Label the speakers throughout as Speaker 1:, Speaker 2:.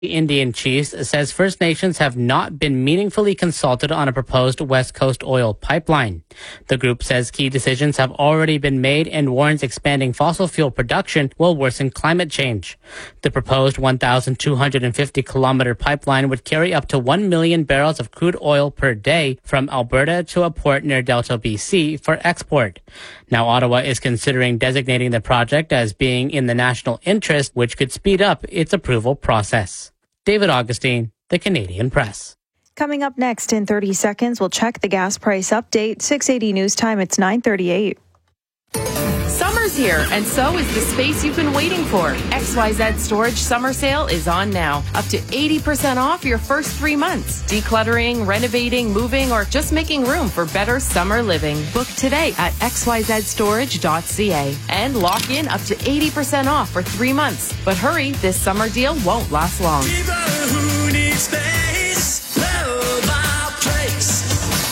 Speaker 1: The Indian Chiefs says First Nations have not been meaningfully consulted on a proposed West Coast oil pipeline. The group says key decisions have already been made and warns expanding fossil fuel production will worsen climate change. The proposed 1,250-kilometer pipeline would carry up to 1 million barrels of crude oil per day from Alberta to a port near Delta, BC for export. Now, Ottawa is considering designating the project as being in the national interest, which could speed up its approval process. David Augustine, The Canadian Press.
Speaker 2: Coming up next in 30 seconds, we'll check the gas price update. 680 News Time, it's 9:38.
Speaker 3: Summer's here, and so is the space you've been waiting for. XYZ Storage Summer Sale is on now. Up to 80% off your first 3 months. Decluttering, renovating, moving, or just making room for better summer living. Book today at xyzstorage.ca and lock in up to 80% off for 3 months. But hurry, this summer deal won't last long.
Speaker 4: People who need space, love our place.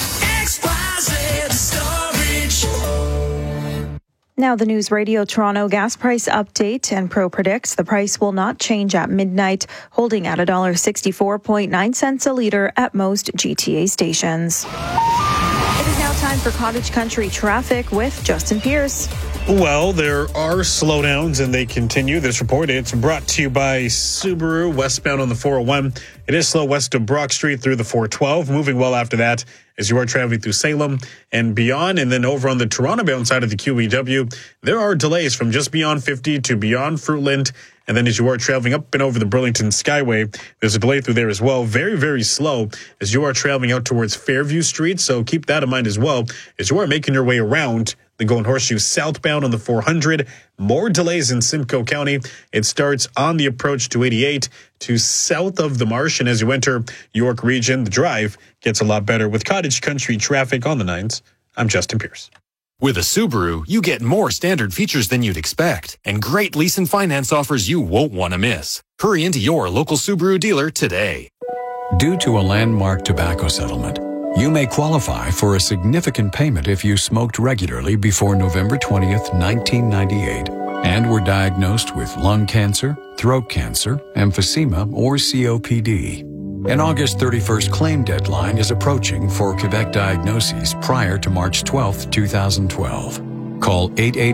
Speaker 4: XYZ Storage.
Speaker 2: Now the News Radio Toronto gas price update, and Pro predicts the price will not change at midnight, holding at $1.64.9 a litre at most GTA stations. It is now time for Cottage Country traffic with Justin Pierce.
Speaker 5: Well, there are slowdowns and they continue. This report, it's brought to you by Subaru, westbound on the 401. It is slow west of Brock Street through the 412, moving well after that as you are traveling through Salem and beyond. And then over on the Toronto-bound side of the QEW, there are delays from just beyond 50 to beyond Fruitland. And then as you are traveling up and over the Burlington Skyway, there's a delay through there as well. Very, very slow as you are traveling out towards Fairview Street. So keep that in mind as well as you are making your way around the Golden Horseshoe southbound on the 400. More delays in Simcoe County. It starts on the approach to 88 to south of the Marsh. And as you enter York Region, the drive gets a lot better. With Cottage Country traffic on the 9s, I'm Justin Pierce.
Speaker 6: With a Subaru, you get more standard features than you'd expect and great lease and finance offers you won't want to miss. Hurry into your local Subaru dealer today.
Speaker 7: Due to a landmark tobacco settlement, you may qualify for a significant payment if you smoked regularly before November 20th, 1998, and were diagnosed with lung cancer, throat cancer, emphysema, or COPD. An August 31st claim deadline is approaching for Quebec diagnoses prior to March 12th, 2012. Call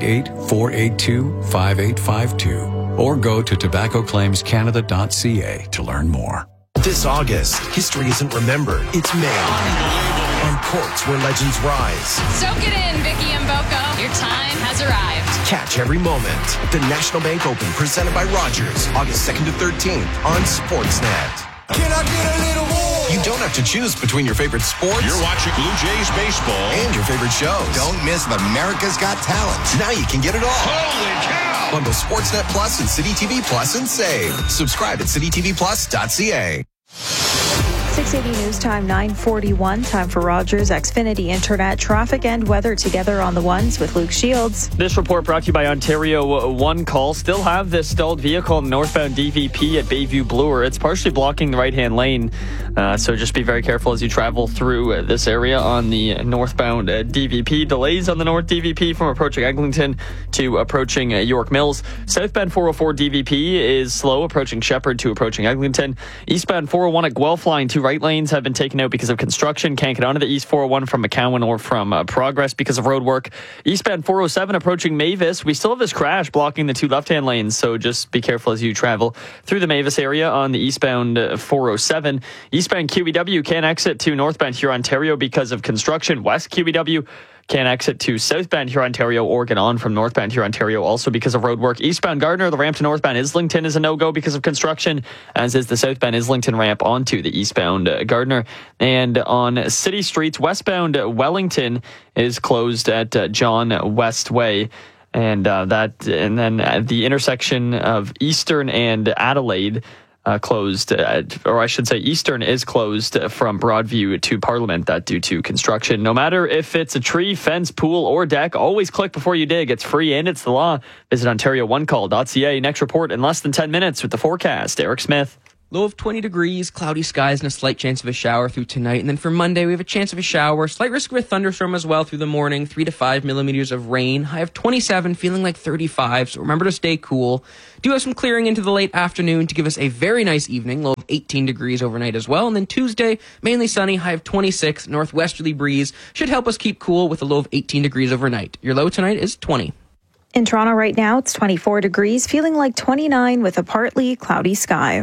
Speaker 7: 888-482-5852 or go to tobaccoclaimscanada.ca to learn more.
Speaker 8: This August, history isn't remembered, it's made. On courts where legends rise.
Speaker 9: Soak it in, Vicky and Boko. Your time has arrived.
Speaker 8: Catch every moment. The National Bank Open, presented by Rogers, August 2nd to 13th on Sportsnet.
Speaker 4: Can I get a little more?
Speaker 8: You don't have to choose between your favorite sports.
Speaker 10: You're watching Blue Jays baseball.
Speaker 8: And your favorite shows.
Speaker 11: Don't miss America's Got Talent.
Speaker 8: Now you can get it all.
Speaker 10: Holy cow!
Speaker 8: Bundle Sportsnet Plus and City TV Plus and save. Subscribe at citytvplus.ca.
Speaker 2: 680 News Time, 9:41. Time for Rogers Xfinity Internet traffic and weather together on the ones with Luke Shields.
Speaker 12: This report brought to you by Ontario One Call. Still have this stalled vehicle in northbound DVP at Bayview Bloor. It's partially blocking the right-hand lane, so just be very careful as you travel through this area on the northbound DVP. Delays on the north DVP from approaching Eglinton to approaching York Mills. Southbound 404 DVP is slow approaching Shepherd to approaching Eglinton. Eastbound 401 at Guelph line, two right lanes have been taken out because of construction. Can't get onto the East 401 from McCowan or from Progress because of road work. Eastbound 407 approaching Mavis. We still have this crash blocking the two left-hand lanes, so just be careful as you travel through the Mavis area on the eastbound 407. Eastbound QEW can't exit to northbound Hurontario because of construction. West QEW can't exit to southbound Hurontario or get on from northbound Hurontario also because of road work. Eastbound Gardner, the ramp to northbound Islington is a no-go because of construction, as is the southbound Islington ramp onto the eastbound Gardner. And on city streets, westbound Wellington is closed at John Westway. And then the intersection of Eastern and Adelaide closed, or I should say Eastern is closed from Broadview to Parliament, that due to construction. No matter if it's a tree, fence, pool, or deck, always click before you dig. It's free and it's the law. Visit OntarioOneCall.ca. Next report in less than 10 minutes with the forecast. Eric Smith.
Speaker 13: Low of 20 degrees, cloudy skies, and a slight chance of a shower through tonight. And then for Monday, we have a chance of a shower, slight risk of a thunderstorm as well through the morning, 3 to 5 millimeters of rain. High of 27, feeling like 35, so remember to stay cool. Do have some clearing into the late afternoon to give us a very nice evening, low of 18 degrees overnight as well. And then Tuesday, mainly sunny, high of 26, northwesterly breeze. Should help us keep cool with a low of 18 degrees overnight. Your low tonight is 20.
Speaker 2: In Toronto right now, it's 24 degrees, feeling like 29 with a partly cloudy sky.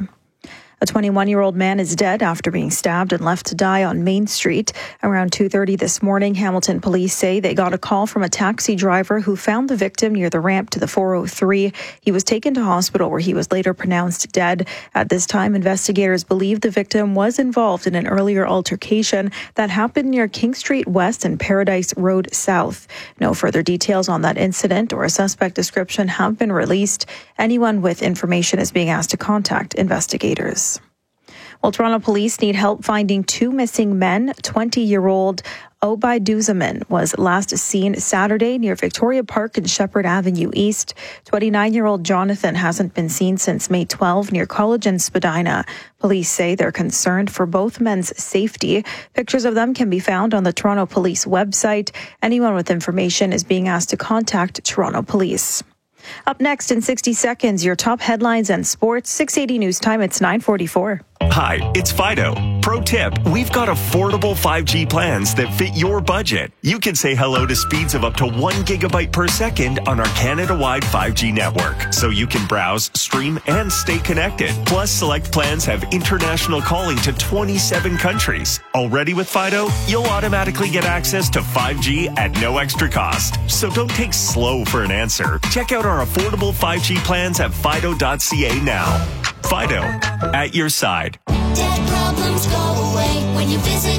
Speaker 2: A 21-year-old man is dead after being stabbed and left to die on Main Street. Around 2:30 this morning, Hamilton police say they got a call from a taxi driver who found the victim near the ramp to the 403. He was taken to hospital where he was later pronounced dead. At this time, investigators believe the victim was involved in an earlier altercation that happened near King Street West and Paradise Road South. No further details on that incident or a suspect description have been released. Anyone with information is being asked to contact investigators. Well, Toronto police need help finding two missing men. 20-year-old Obaiduzaman was last seen Saturday near Victoria Park and Shepherd Avenue East. 29-year-old Jonathan hasn't been seen since May 12 near College and Spadina. Police say they're concerned for both men's safety. Pictures of them can be found on the Toronto Police website. Anyone with information is being asked to contact Toronto Police. Up next in 60 seconds, your top headlines and sports. 680 News Time, it's 9:44.
Speaker 14: Hi, it's Fido. Pro tip, we've got affordable 5G plans that fit your budget. You can say hello to speeds of up to 1 gigabyte per second on our Canada-wide 5G network, so you can browse, stream, and stay connected. Plus, select plans have international calling to 27 countries. Already with Fido, you'll automatically get access to 5G at no extra cost. So don't take slow for an answer. Check out our affordable 5G plans at Fido.ca now. Fido, at your side.
Speaker 4: Debt problems go away when you visit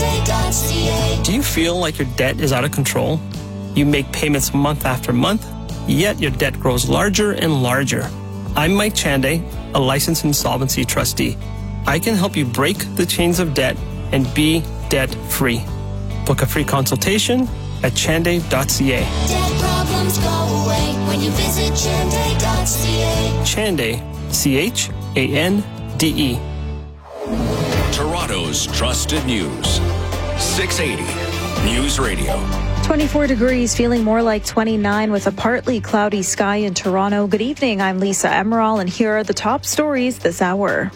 Speaker 4: Chande.ca.
Speaker 15: Do you feel like your debt is out of control? You make payments month after month, yet your debt grows larger and larger. I'm Mike Chande, a licensed insolvency trustee. I can help you break the chains of debt and be debt-free. Book a free consultation at Chande.ca.
Speaker 4: Debt problems go away when you visit Chande.ca.
Speaker 15: Chande, C-H-A-N-D-E.
Speaker 10: Toronto's trusted news. 680 News Radio.
Speaker 2: 24 degrees, feeling more like 29 with a partly cloudy sky in Toronto. Good evening, I'm Lisa Emerald, and here are the top stories this hour.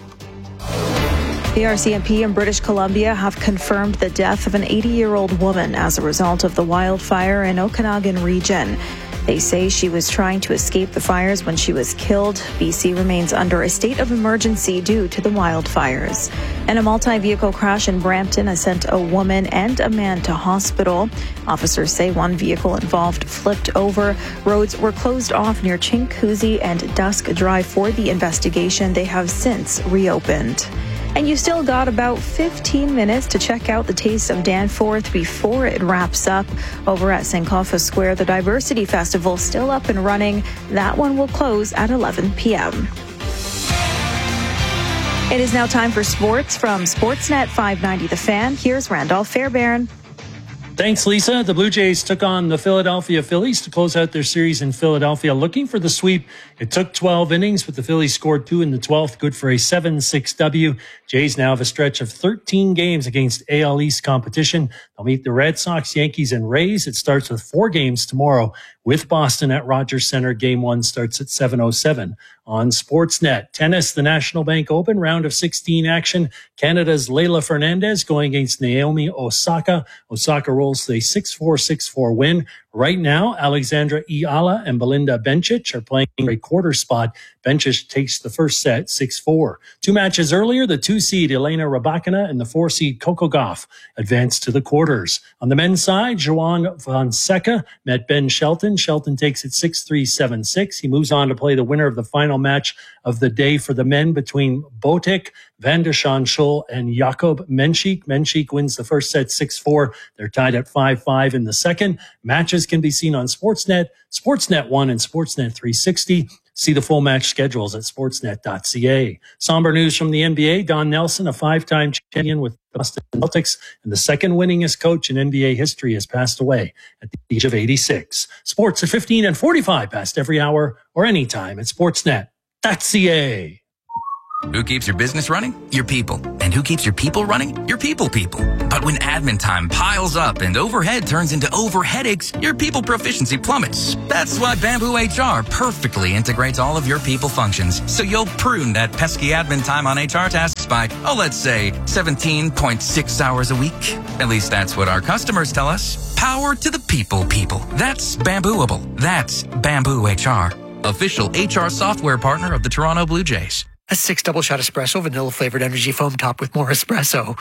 Speaker 2: The RCMP in British Columbia have confirmed the death of an 80-year-old woman as a result of the wildfire in Okanagan region. They say she was trying to escape the fires when she was killed. BC remains under a state of emergency due to the wildfires. And a multi-vehicle crash in Brampton has sent a woman and a man to hospital. Officers say one vehicle involved flipped over. Roads were closed off near Chinguacousy and Dusk Drive for the investigation. They have since reopened. And you still got about 15 minutes to check out the Taste of Danforth before it wraps up. Over at Sankofa Square, the Diversity Festival still up and running. That one will close at 11 p.m. It is now time for sports from Sportsnet 590 The Fan. Here's Randolph Fairbairn.
Speaker 16: Thanks, Lisa. The Blue Jays took on the Philadelphia Phillies to close out their series in Philadelphia, looking for the sweep. It took 12 innings, but the Phillies scored 2 in the 12th, good for a 7-6 W. Jays now have a stretch of 13 games against AL East competition. They'll meet the Red Sox, Yankees, and Rays. It starts with 4 games tomorrow with Boston at Rogers Center. Game 1 starts at 7:07 on Sportsnet. Tennis, the National Bank Open, round of 16 action. Canada's Leylah Fernandez going against Naomi Osaka. Osaka rolls to a 6-4, 6-4 win. Right now, Alexandra Iala and Belinda Bencic are playing a quarter spot. Bencic takes the first set 6-4. 2 matches earlier, the 2-seed Elena Rybakina and the 4-seed Coco Gauff advanced to the quarters. On the men's side, Joan Fonseca met Ben Shelton. Shelton takes it 6-3, 7-6. He moves on to play the winner of the final match of the day for the men between Botic, Van der Schol, and Jakob Menchik. Menchik wins the first set 6-4. They're tied at 5-5 in the second. Matches can be seen on Sportsnet, Sportsnet 1, and Sportsnet 360. See the full match schedules at sportsnet.ca. Somber news from the NBA. Don Nelson, a 5-time champion with the Boston Celtics and the second winningest coach in NBA history, has passed away at the age of 86. Sports at 15 and 45 past every hour or anytime at sportsnet.ca.
Speaker 17: Who keeps your business running? Your people. And who keeps your people running? Your people. But when admin time piles up and overhead turns into overheadaches, your people proficiency plummets. That's why Bamboo HR perfectly integrates all of your people functions, so you'll prune that pesky admin time on HR tasks by, let's say, 17.6 hours a week. At least that's what our customers tell us. Power to the people. That's Bambooable. That's Bamboo HR. Official HR software partner of the Toronto Blue Jays.
Speaker 18: A 6 double-shot espresso, vanilla-flavored energy foam topped with more espresso.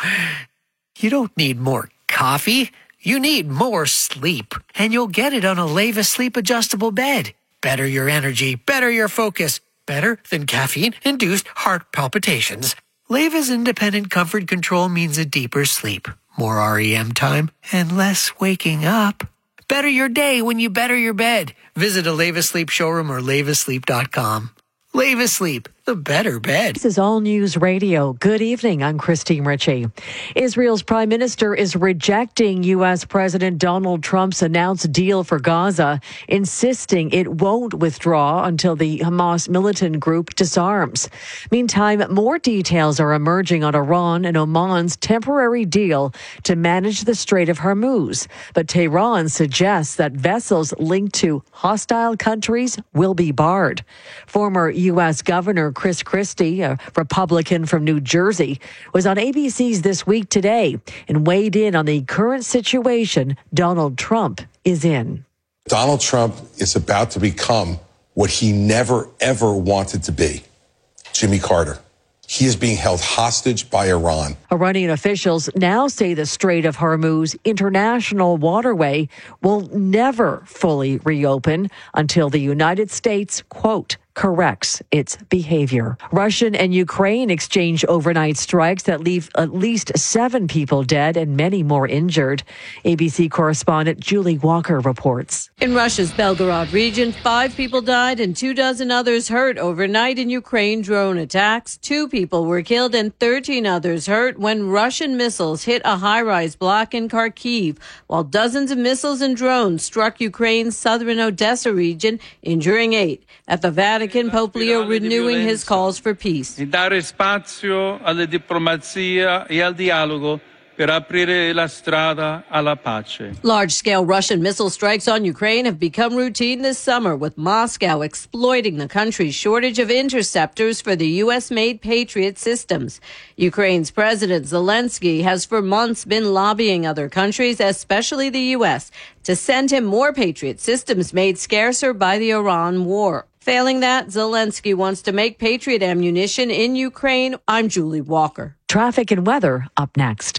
Speaker 18: You don't need more coffee. You need more sleep. And you'll get it on a Leva Sleep Adjustable Bed. Better your energy, better your focus. Better than caffeine-induced heart palpitations. Leva's independent comfort control means a deeper sleep, more REM time, and less waking up. Better your day when you better your bed. Visit a Leva Sleep showroom or levasleep.com. Leva Sleep, the better bed.
Speaker 19: This is All News Radio. Good evening. I'm Christine Ritchie. Israel's prime minister is rejecting U.S. President Donald Trump's announced deal for Gaza, insisting it won't withdraw until the Hamas militant group disarms. Meantime, more details are emerging on Iran and Oman's temporary deal to manage the Strait of Hormuz. But Tehran suggests that vessels linked to hostile countries will be barred. Former U.S. Governor Chris Christie, a Republican from New Jersey, was on ABC's This Week Today and weighed in on the current situation Donald Trump is in.
Speaker 20: Donald Trump is about to become what he never, ever wanted to be, Jimmy Carter. He is being held hostage by Iran.
Speaker 19: Iranian officials now say the Strait of Hormuz international waterway will never fully reopen until the United States, quote, corrects its behavior. Russian and Ukraine exchange overnight strikes that leave at least 7 people dead and many more injured. ABC correspondent Julie Walker reports.
Speaker 21: In Russia's Belgorod region, 5 people died and 24 others hurt overnight in Ukraine drone attacks. 2 people were killed and 13 others hurt when Russian missiles hit a high-rise block in Kharkiv, while dozens of missiles and drones struck Ukraine's southern Odessa region, injuring 8. At the Vatican, Pope Leo renewing his calls for peace.
Speaker 22: Dare spazio alla diplomazia e al dialogo per aprire la strada alla pace.
Speaker 21: Large-scale Russian missile strikes on Ukraine have become routine this summer, with Moscow exploiting the country's shortage of interceptors for the U.S.-made Patriot systems. Ukraine's President Zelensky has for months been lobbying other countries, especially the U.S., to send him more Patriot systems made scarcer by the Iran war. Failing that, Zelensky wants to make Patriot ammunition in Ukraine. I'm Julie Walker.
Speaker 19: Traffic and weather up next.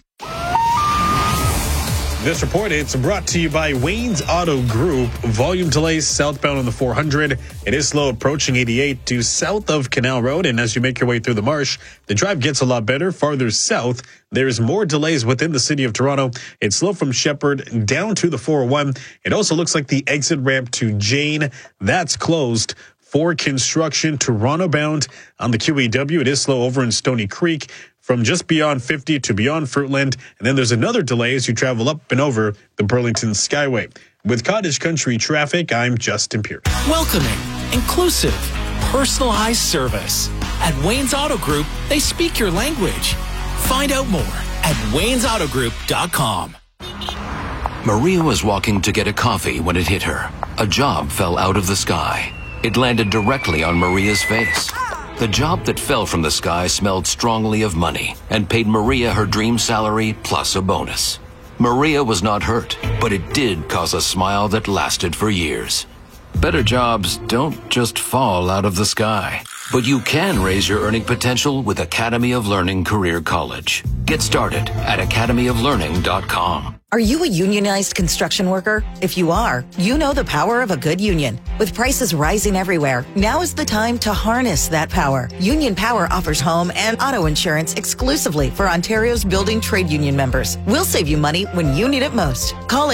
Speaker 5: This report, it's brought to you by Wayne's Auto Group. Volume delays southbound on the 400. It is slow approaching 88 to south of Canal Road. And as you make your way through the marsh, the drive gets a lot better. Farther south, there's more delays within the city of Toronto. It's slow from Shepherd down to the 401. It also looks like the exit ramp to Jane, that's closed for construction. Toronto bound on the QEW. It is slow over in Stony Creek from just beyond 50 to beyond Fruitland. And then there's another delay as you travel up and over the Burlington Skyway. With Cottage Country traffic, I'm Justin Pierce.
Speaker 23: Welcoming, inclusive, personalized service. At Wayne's Auto Group, they speak your language. Find out more at waynesautogroup.com.
Speaker 24: Maria was walking to get a coffee when it hit her. A job fell out of the sky. It landed directly on Maria's face. The job that fell from the sky smelled strongly of money and paid Maria her dream salary plus a bonus. Maria was not hurt, but it did cause a smile that lasted for years. Better jobs don't just fall out of the sky, but you can raise your earning potential with Academy of Learning Career College. Get started at academyoflearning.com.
Speaker 25: Are you a unionized construction worker? If you are, you know the power of a good union. With prices rising everywhere, now is the time to harness that power. Union Power offers home and auto insurance exclusively for Ontario's building trade union members. We'll save you money when you need it most. Call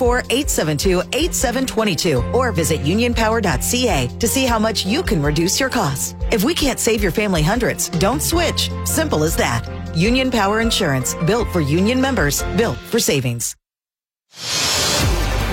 Speaker 25: 844-872-8722 or visit unionpower.ca to see how much you can reduce your costs. If we can't save your family hundreds, don't switch. Simple as that. Union Power Insurance, built for union members, built for savings.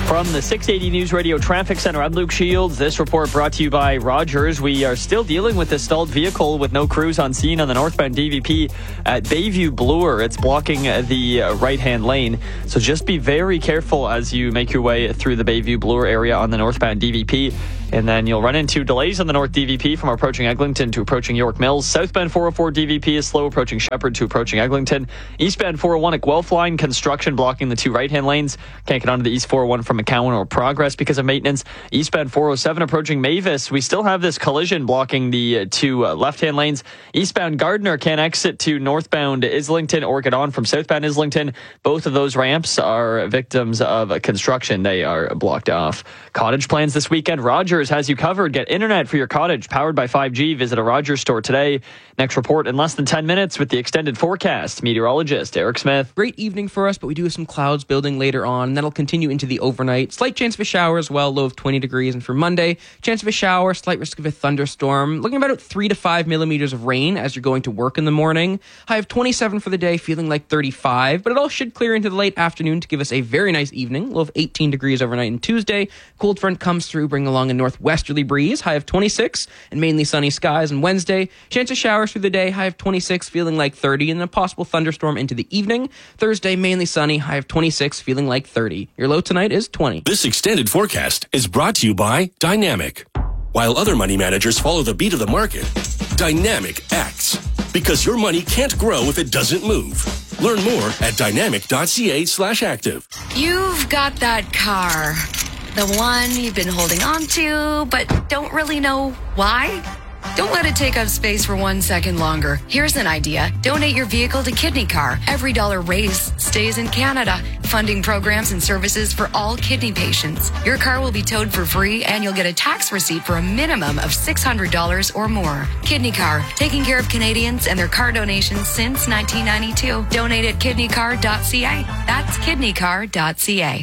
Speaker 12: From the 680 News Radio Traffic Center, I'm Luke Shields. This report brought to you by Rogers. We are still dealing with this stalled vehicle with no crews on scene on the northbound DVP at Bayview Bloor. It's blocking the right-hand lane. So just be very careful as you make your way through the Bayview Bloor area on the northbound DVP. And then you'll run into delays on the north DVP from approaching Eglinton to approaching York Mills. Southbound 404 DVP is slow approaching Shepherd to approaching Eglinton. Eastbound 401 at Guelph Line, construction blocking the two right-hand lanes. Can't get onto the East 401 from McCowan or Progress because of maintenance. Eastbound 407 approaching Mavis. We still have this collision blocking the two left-hand lanes. Eastbound Gardner can't exit to northbound Islington or get on from southbound Islington. Both of those ramps are victims of construction. They are blocked off. Cottage plans this weekend. Rogers has you covered. Get internet for your cottage powered by 5G. Visit a Rogers store today. Next report in less than 10 minutes with the extended forecast. Meteorologist Eric Smith.
Speaker 13: Great evening for us, but we do have some clouds building later on. That'll continue into the overnight. Slight chance of a shower as well, low of 20 degrees. And for Monday, chance of a shower, slight risk of a thunderstorm. Looking about 3 to 5 millimeters of rain as you're going to work in the morning. High of 27 for the day, feeling like 35. But it all should clear into the late afternoon to give us a very nice evening. Low of 18 degrees overnight and Tuesday. Cold front comes through, bringing along a northwesterly breeze. High of 26 and mainly sunny skies on Wednesday. Chance of showers through the day. High of 26, feeling like 30. And a possible thunderstorm into the evening. Thursday, mainly sunny. High of 26, feeling like 30. Your low tonight is 20.
Speaker 1: This extended forecast is brought to you by Dynamic. While other money managers follow the beat of the market, Dynamic acts. Because your money can't grow if it doesn't move. Learn more at dynamic.ca/active.
Speaker 3: You've got that car. The one you've been holding on to, but don't really know why? Don't let it take up space for 1 second longer. Here's an idea. Donate your vehicle to Kidney Car. Every dollar raised stays in Canada, funding programs and services for all kidney patients. Your car will be towed for free, and you'll get a tax receipt for a minimum of $600 or more. Kidney Car, taking care of Canadians and their car donations since 1992. Donate at kidneycar.ca. That's kidneycar.ca.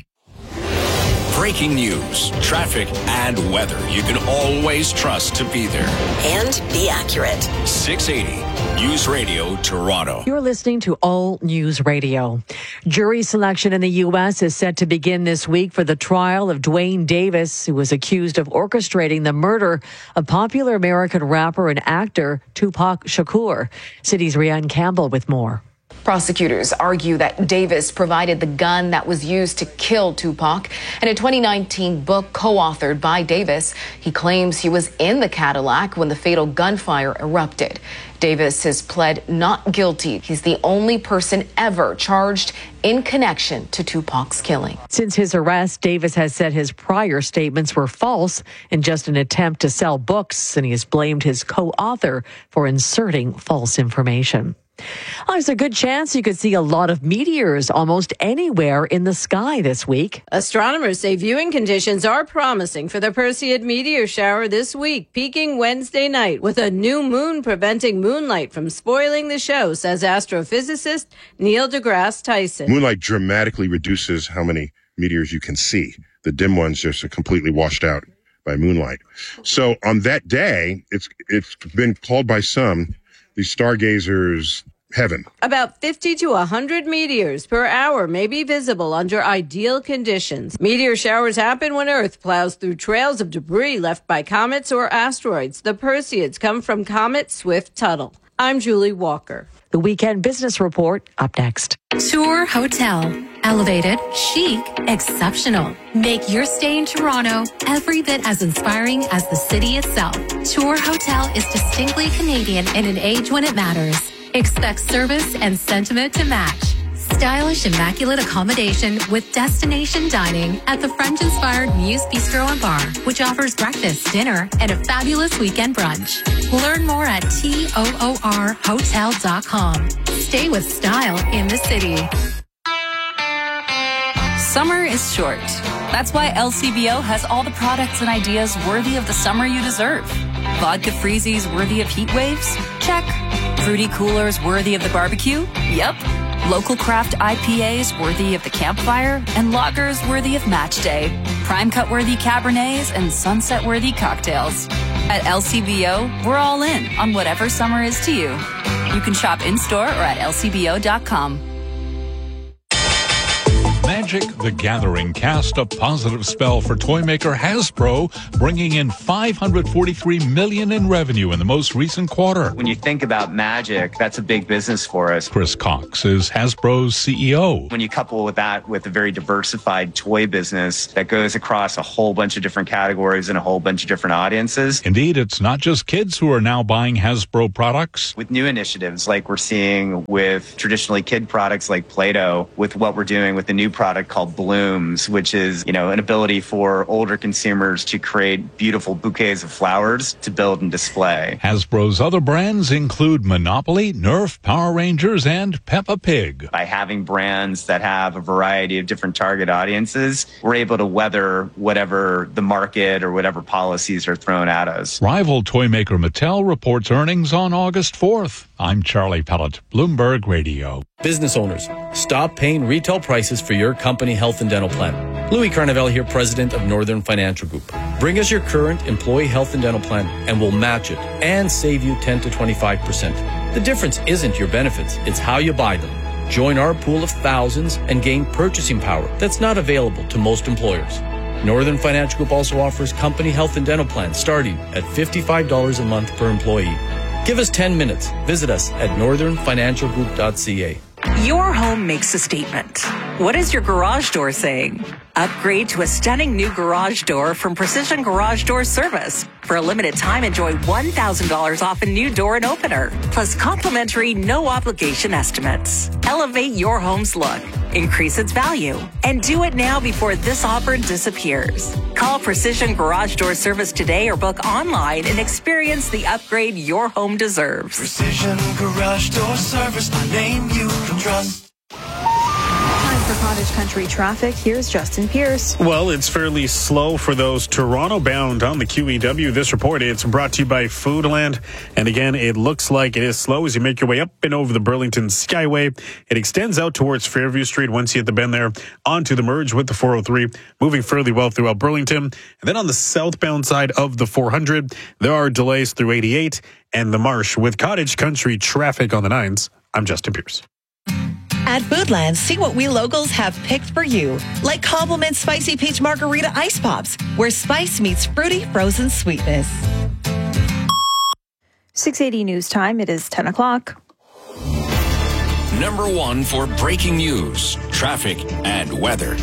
Speaker 10: Breaking news, traffic, and weather you can always trust to be there.
Speaker 6: And be accurate.
Speaker 10: 680 News Radio Toronto.
Speaker 19: You're listening to All News Radio. Jury selection in the U.S. is set to begin this week for the trial of Duane Davis, who was accused of orchestrating the murder of popular American rapper and actor Tupac Shakur. City's Rianne Campbell with more.
Speaker 7: Prosecutors argue that Davis provided the gun that was used to kill Tupac. In a 2019 book co-authored by Davis, he claims he was in the Cadillac when the fatal gunfire erupted. Davis has pled not guilty. He's the only person ever charged in connection to Tupac's killing.
Speaker 19: Since his arrest, Davis has said his prior statements were false in just an attempt to sell books, and he has blamed his co-author for inserting false information. There's a good chance you could see a lot of meteors almost anywhere in the sky this week.
Speaker 21: Astronomers say viewing conditions are promising for the Perseid meteor shower this week, peaking Wednesday night with a new moon preventing moonlight from spoiling the show, says astrophysicist Neil deGrasse Tyson.
Speaker 9: Moonlight dramatically reduces how many meteors you can see. The dim ones just are completely washed out by moonlight. So on that day, it's been called by some the stargazers' heaven.
Speaker 21: About 50 to 100 meteors per hour may be visible under ideal conditions. Meteor showers happen when Earth plows through trails of debris left by comets or asteroids. The Perseids come from Comet Swift-Tuttle. I'm Julie Walker.
Speaker 19: The Weekend Business Report up next.
Speaker 26: Tour Hotel. Elevated, chic, exceptional. Make your stay in Toronto every bit as inspiring as the city itself. Tour Hotel is distinctly Canadian in an age when it matters. Expect service and sentiment to match. Stylish, immaculate accommodation with destination dining at the French-inspired Muse Bistro and Bar, which offers breakfast, dinner, and a fabulous weekend brunch. Learn more at toorhotel.com. Stay with style in the city.
Speaker 27: Summer is short. That's why LCBO has all the products and ideas worthy of the summer you deserve. Vodka freezies worthy of heat waves? Check. Fruity coolers worthy of the barbecue? Yep. Local craft IPAs worthy of the campfire, and lagers worthy of match day. Prime cut worthy Cabernets and sunset worthy cocktails. At LCBO, we're all in on whatever summer is to you. You can shop in-store or at lcbo.com.
Speaker 2: Magic the Gathering cast a positive spell for toy maker Hasbro, bringing in $543 million in revenue in the most recent quarter.
Speaker 4: When you think about Magic, that's a big business for us.
Speaker 2: Chris Cox is Hasbro's CEO.
Speaker 4: When you couple with that with a very diversified toy business that goes across a whole bunch of different categories and a whole bunch of different audiences.
Speaker 2: Indeed, it's not just kids who are now buying Hasbro products.
Speaker 4: With new initiatives like we're seeing with traditionally kid products like Play-Doh, with what we're doing with the new product called Blooms, which is, an ability for older consumers to create beautiful bouquets of flowers to build and display.
Speaker 2: Hasbro's other brands include Monopoly, Nerf, Power Rangers, and Peppa Pig.
Speaker 4: By having brands that have a variety of different target audiences, we're able to weather whatever the market or whatever policies are thrown at us.
Speaker 2: Rival toy maker Mattel reports earnings on August 4th. I'm Charlie Pellet, Bloomberg Radio.
Speaker 8: Business owners, stop paying retail prices for your company health and dental plan. Louis Carnevale here, president of Northern Financial Group. Bring us your current employee health and dental plan and we'll match it and save you 10 to 25%. The difference isn't your benefits, it's how you buy them. Join our pool of thousands and gain purchasing power that's not available to most employers. Northern Financial Group also offers company health and dental plans starting at $55 a month per employee. Give us 10 minutes. Visit us at northernfinancialgroup.ca.
Speaker 11: Your home makes a statement. What is your garage door saying? Upgrade to a stunning new garage door from Precision Garage Door Service. For a limited time, enjoy $1,000 off a new door and opener, plus complimentary no-obligation estimates. Elevate your home's look, increase its value, and do it now before this offer disappears. Call Precision Garage Door Service today or book online and experience the upgrade your home deserves.
Speaker 14: Precision Garage Door Service, a name you can trust.
Speaker 15: Time for Cottage Country traffic. Here's Justin Pierce.
Speaker 5: Well, it's fairly slow for those Toronto bound on the QEW. This report, it's brought to you by Foodland. And again, it looks like it is slow as you make your way up and over the Burlington Skyway. It extends out towards Fairview Street once you hit the bend there onto the merge with the 403, moving fairly well throughout Burlington. And then on the southbound side of the 400, there are delays through 88 and the Marsh. With Cottage Country traffic on the 9s, I'm Justin Pierce.
Speaker 16: At Foodland, see what we locals have picked for you. Like Compliment Spicy Peach Margarita Ice Pops, where spice meets fruity frozen sweetness.
Speaker 15: 680 News Time. It is 10 o'clock.
Speaker 10: Number one for breaking news, traffic, and weather.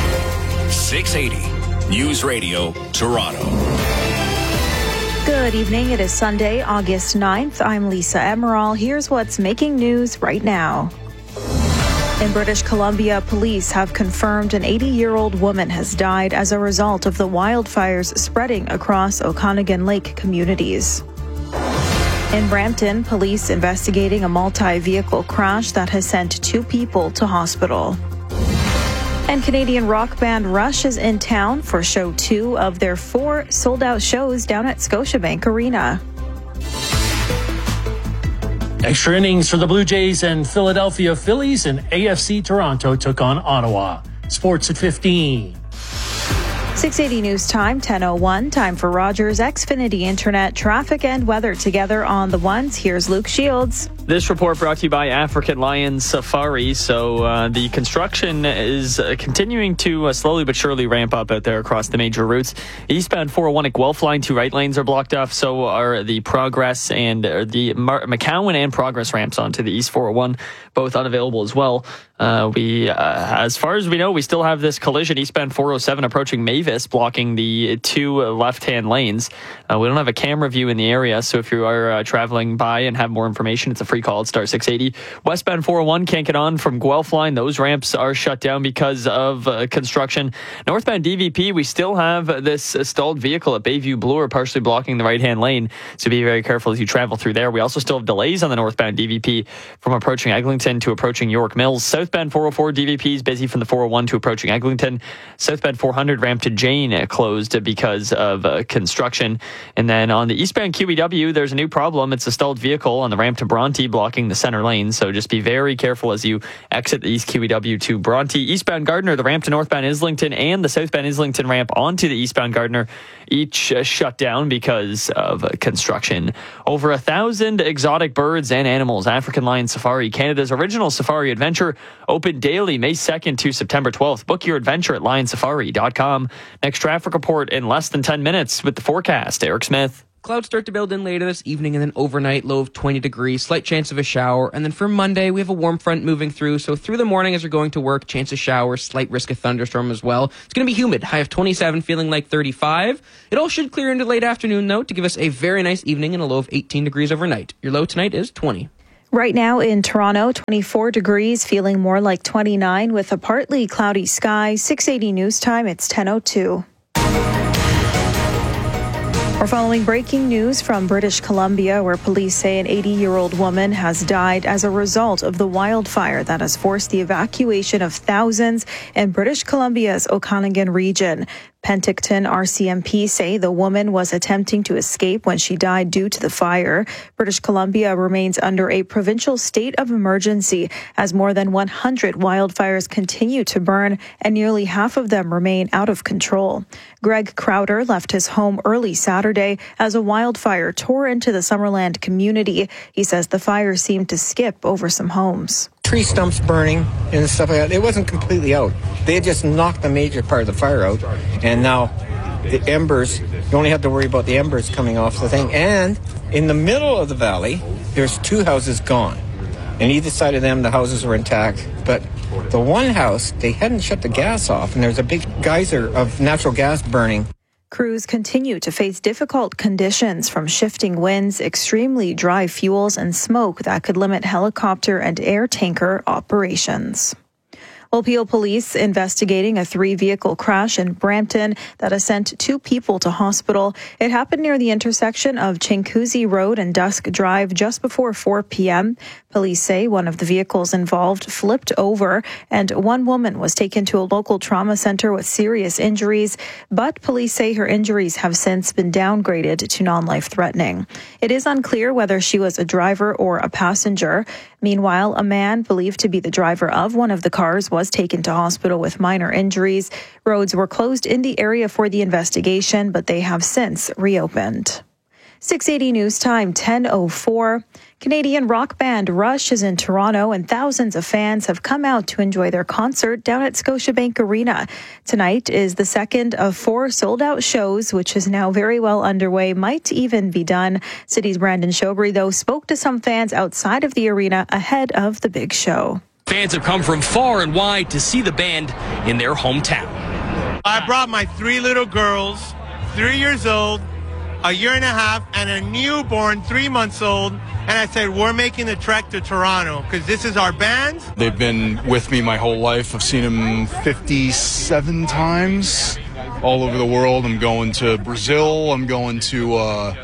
Speaker 10: 680 News Radio, Toronto.
Speaker 15: Good evening. It is Sunday, August 9th. I'm Lisa Emerald. Here's what's making news right now. In British Columbia, police have confirmed an 80-year-old woman has died as a result of the wildfires spreading across Okanagan Lake communities. In Brampton, police investigating a multi-vehicle crash that has sent 2 people to hospital. And Canadian rock band Rush is in town for show 2 of their 4 sold-out shows down at Scotiabank Arena.
Speaker 28: Extra innings for the Blue Jays and Philadelphia Phillies, and AFC Toronto took on Ottawa. Sports at 15.
Speaker 15: 680 News Time, 10:01. Time for Rogers Xfinity Internet traffic and weather together on the ones. Here's Luke Shields.
Speaker 12: This report brought to you by African Lion Safari. So the construction is continuing to slowly but surely ramp up out there across the major routes. Eastbound 401 at Guelph line, 2 right lanes are blocked off. So are the Progress and the McCowan and Progress ramps onto the East 401, both unavailable as well. As far as we know, we still have this collision eastbound 407 approaching Mavis, blocking the 2 left-hand lanes. We don't have a camera view in the area, so if you are traveling by and have more information, it's a free call at star 680. Westbound 401 can't get on from Guelph line. Those ramps are shut down because of construction. Northbound DVP, we still have this stalled vehicle at Bayview Bloor partially blocking the right-hand lane, so be very careful as you travel through there. We also still have delays on the northbound DVP from approaching Eglinton to approaching York Mills. Southbound 404 DVP is busy from the 401 to approaching Eglinton. Southbound 400 ramp to Jane closed because of construction. And then on the eastbound QEW, there's a new problem. It's a stalled vehicle on the ramp to Bronte VMC blocking the center lane. So just be very careful as you exit the East QEW to Bronte. Eastbound Gardiner, the ramp to northbound Islington and the southbound Islington ramp onto the eastbound Gardiner, each shut down because of construction. Over 1,000 exotic birds and animals. African Lion Safari, Canada's original safari adventure, open daily May 2nd to September 12th. Book your adventure at lionsafari.com. Next traffic report in less than 10 minutes with the forecast. Eric Smith.
Speaker 13: Clouds start to build in later this evening, and then overnight, low of 20 degrees, slight chance of a shower. And then for Monday, we have a warm front moving through. So through the morning as you're going to work, chance of showers, slight risk of thunderstorm as well. It's going to be humid, high of 27, feeling like 35. It all should clear into late afternoon, though, to give us a very nice evening and a low of 18 degrees overnight. Your low tonight is 20.
Speaker 15: Right now in Toronto, 24 degrees, feeling more like 29 with a partly cloudy sky. 680 news time, it's 10:02. We're following breaking news from British Columbia, where police say an 80-year-old woman has died as a result of the wildfire that has forced the evacuation of thousands in British Columbia's Okanagan region. Penticton RCMP say the woman was attempting to escape when she died due to the fire. British Columbia remains under a provincial state of emergency as more than 100 wildfires continue to burn and nearly half of them remain out of control. Greg Crowder left his home early Saturday as a wildfire tore into the Summerland community. He says the fire seemed to skip over some homes.
Speaker 17: Tree stumps burning and stuff like that. It wasn't completely out. They had just knocked the major part of the fire out, and now the embers, you only have to worry about the embers coming off the thing. And in the middle of the valley, there's 2 houses gone. And either side of them, the houses were intact. But the one house, they hadn't shut the gas off, and there's a big geyser of natural gas burning.
Speaker 15: Crews continue to face difficult conditions from shifting winds, extremely dry fuels, and smoke that could limit helicopter and air tanker operations. Peel police investigating a 3-vehicle crash in Brampton that has sent 2 people to hospital. It happened near the intersection of Chinguacousy Road and Dusk Drive just before 4 p.m. Police say one of the vehicles involved flipped over and one woman was taken to a local trauma center with serious injuries, but police say her injuries have since been downgraded to non-life-threatening. It is unclear whether she was a driver or a passenger. Meanwhile, a man believed to be the driver of one of the cars was taken to hospital with minor injuries. Roads were closed in the area for the investigation, but they have since reopened. 680 news time, 10:04. Canadian rock band Rush is in Toronto, and thousands of fans have come out to enjoy their concert down at Scotiabank Arena. Tonight is the second of 4 sold-out shows, which is now very well underway, might even be done. City's Brandon Shobry, though, spoke to some fans outside of the arena ahead of the big show.
Speaker 18: Fans have come from far and wide to see the band in their hometown.
Speaker 20: I brought my 3 little girls, 3 years old, a year and a half, and a newborn 3 months old. And I said, we're making the trek to Toronto because this is our band.
Speaker 22: They've been with me my whole life. I've seen them 57 times all over the world. I'm going to Brazil. I'm going to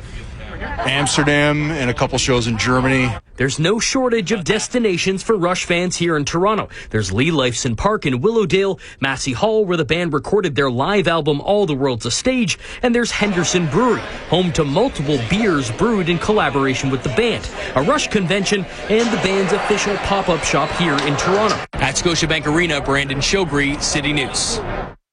Speaker 22: Amsterdam and a couple shows in Germany.
Speaker 18: There's no shortage of destinations for Rush fans here in Toronto. There's Lee Lifeson Park in Willowdale, Massey Hall, where the band recorded their live album All the World's a Stage, and there's Henderson Brewery, home to multiple beers brewed in collaboration with the band, a Rush convention, and the band's official pop-up shop here in Toronto. At Scotiabank Arena, Brandon Shobry, City News.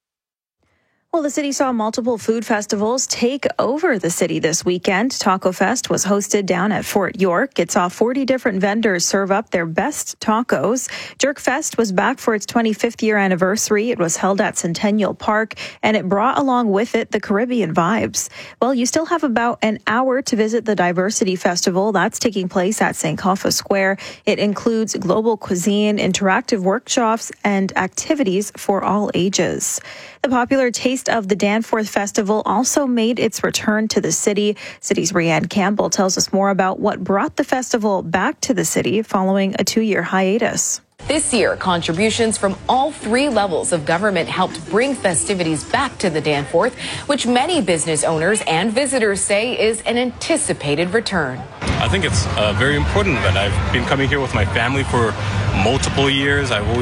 Speaker 15: Well, the city saw multiple food festivals take over the city this weekend. Taco Fest was hosted down at Fort York. It saw 40 different vendors serve up their best tacos. Jerk Fest was back for its 25th year anniversary. It was held at Centennial Park, and it brought along with it the Caribbean vibes. Well, you still have about an hour to visit the Diversity Festival. That's taking place at St. Coffa Square. It includes global cuisine, interactive workshops, and activities for all ages. The popular Taste of the Danforth Festival also made its return to the city. City's Rianne Campbell tells us more about what brought the festival back to the city following a 2-year hiatus.
Speaker 7: This year, contributions from all 3 levels of government helped bring festivities back to the Danforth, which many business owners and visitors say is an anticipated return.
Speaker 23: I think it's very important that I've been coming here with my family for multiple years. I've always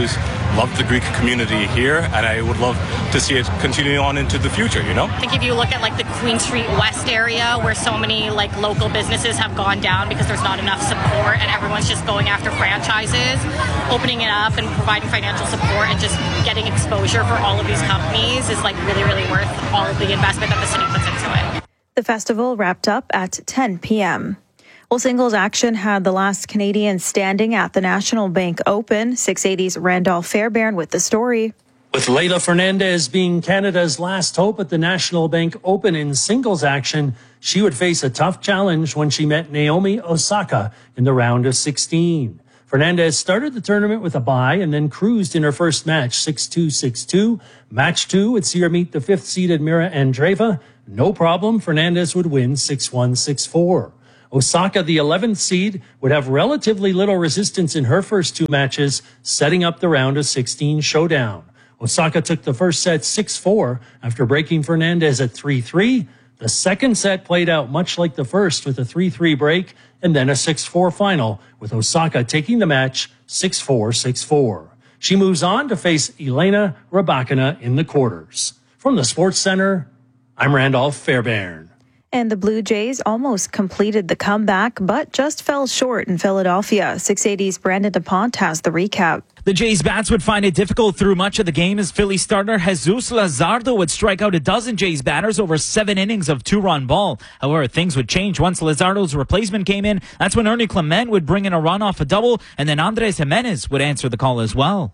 Speaker 1: love the Greek community here, and I would love to see it continue on into the future, you know?
Speaker 3: I think if you look at like the Queen Street West area where so many like local businesses have gone down because there's not enough support and everyone's just going after franchises, opening it up and providing financial support and just getting exposure for all of these companies is like really, really worth all of the investment that the city puts into it.
Speaker 15: The festival wrapped up at 10 p.m. Well, singles action had the last Canadian standing at the National Bank Open. 680's Randolph Fairbairn with the story.
Speaker 28: With Leylah Fernandez being Canada's last hope at the National Bank Open in singles action, she would face a tough challenge when she met Naomi Osaka in the round of 16. Fernandez started the tournament with a bye and then cruised in her first match, 6-2, 6-2. Match 2 would see her meet the 5th-seeded Mira Andreeva. No problem, Fernandez would win 6-1, 6-4. Osaka, the 11th seed, would have relatively little resistance in her first 2 matches, setting up the round of 16 showdown. Osaka took the first set 6-4 after breaking Fernandez at 3-3. The second set played out much like the first with a 3-3 break and then a 6-4 final, with Osaka taking the match 6-4, 6-4. She moves on to face Elena Rybakina in the quarters. From the Sports Center, I'm Randolph Fairbairn.
Speaker 15: And the Blue Jays almost completed the comeback, but just fell short in Philadelphia. 680's Brandon DuPont has the recap.
Speaker 6: The Jays bats would find it difficult through much of the game as Philly starter Jesus Luzardo would strike out a dozen Jays batters over 7 innings of 2-run ball. However, things would change once Luzardo's replacement came in. That's when Ernie Clement would bring in a run off a double, and then Andres Jimenez would answer the call as well.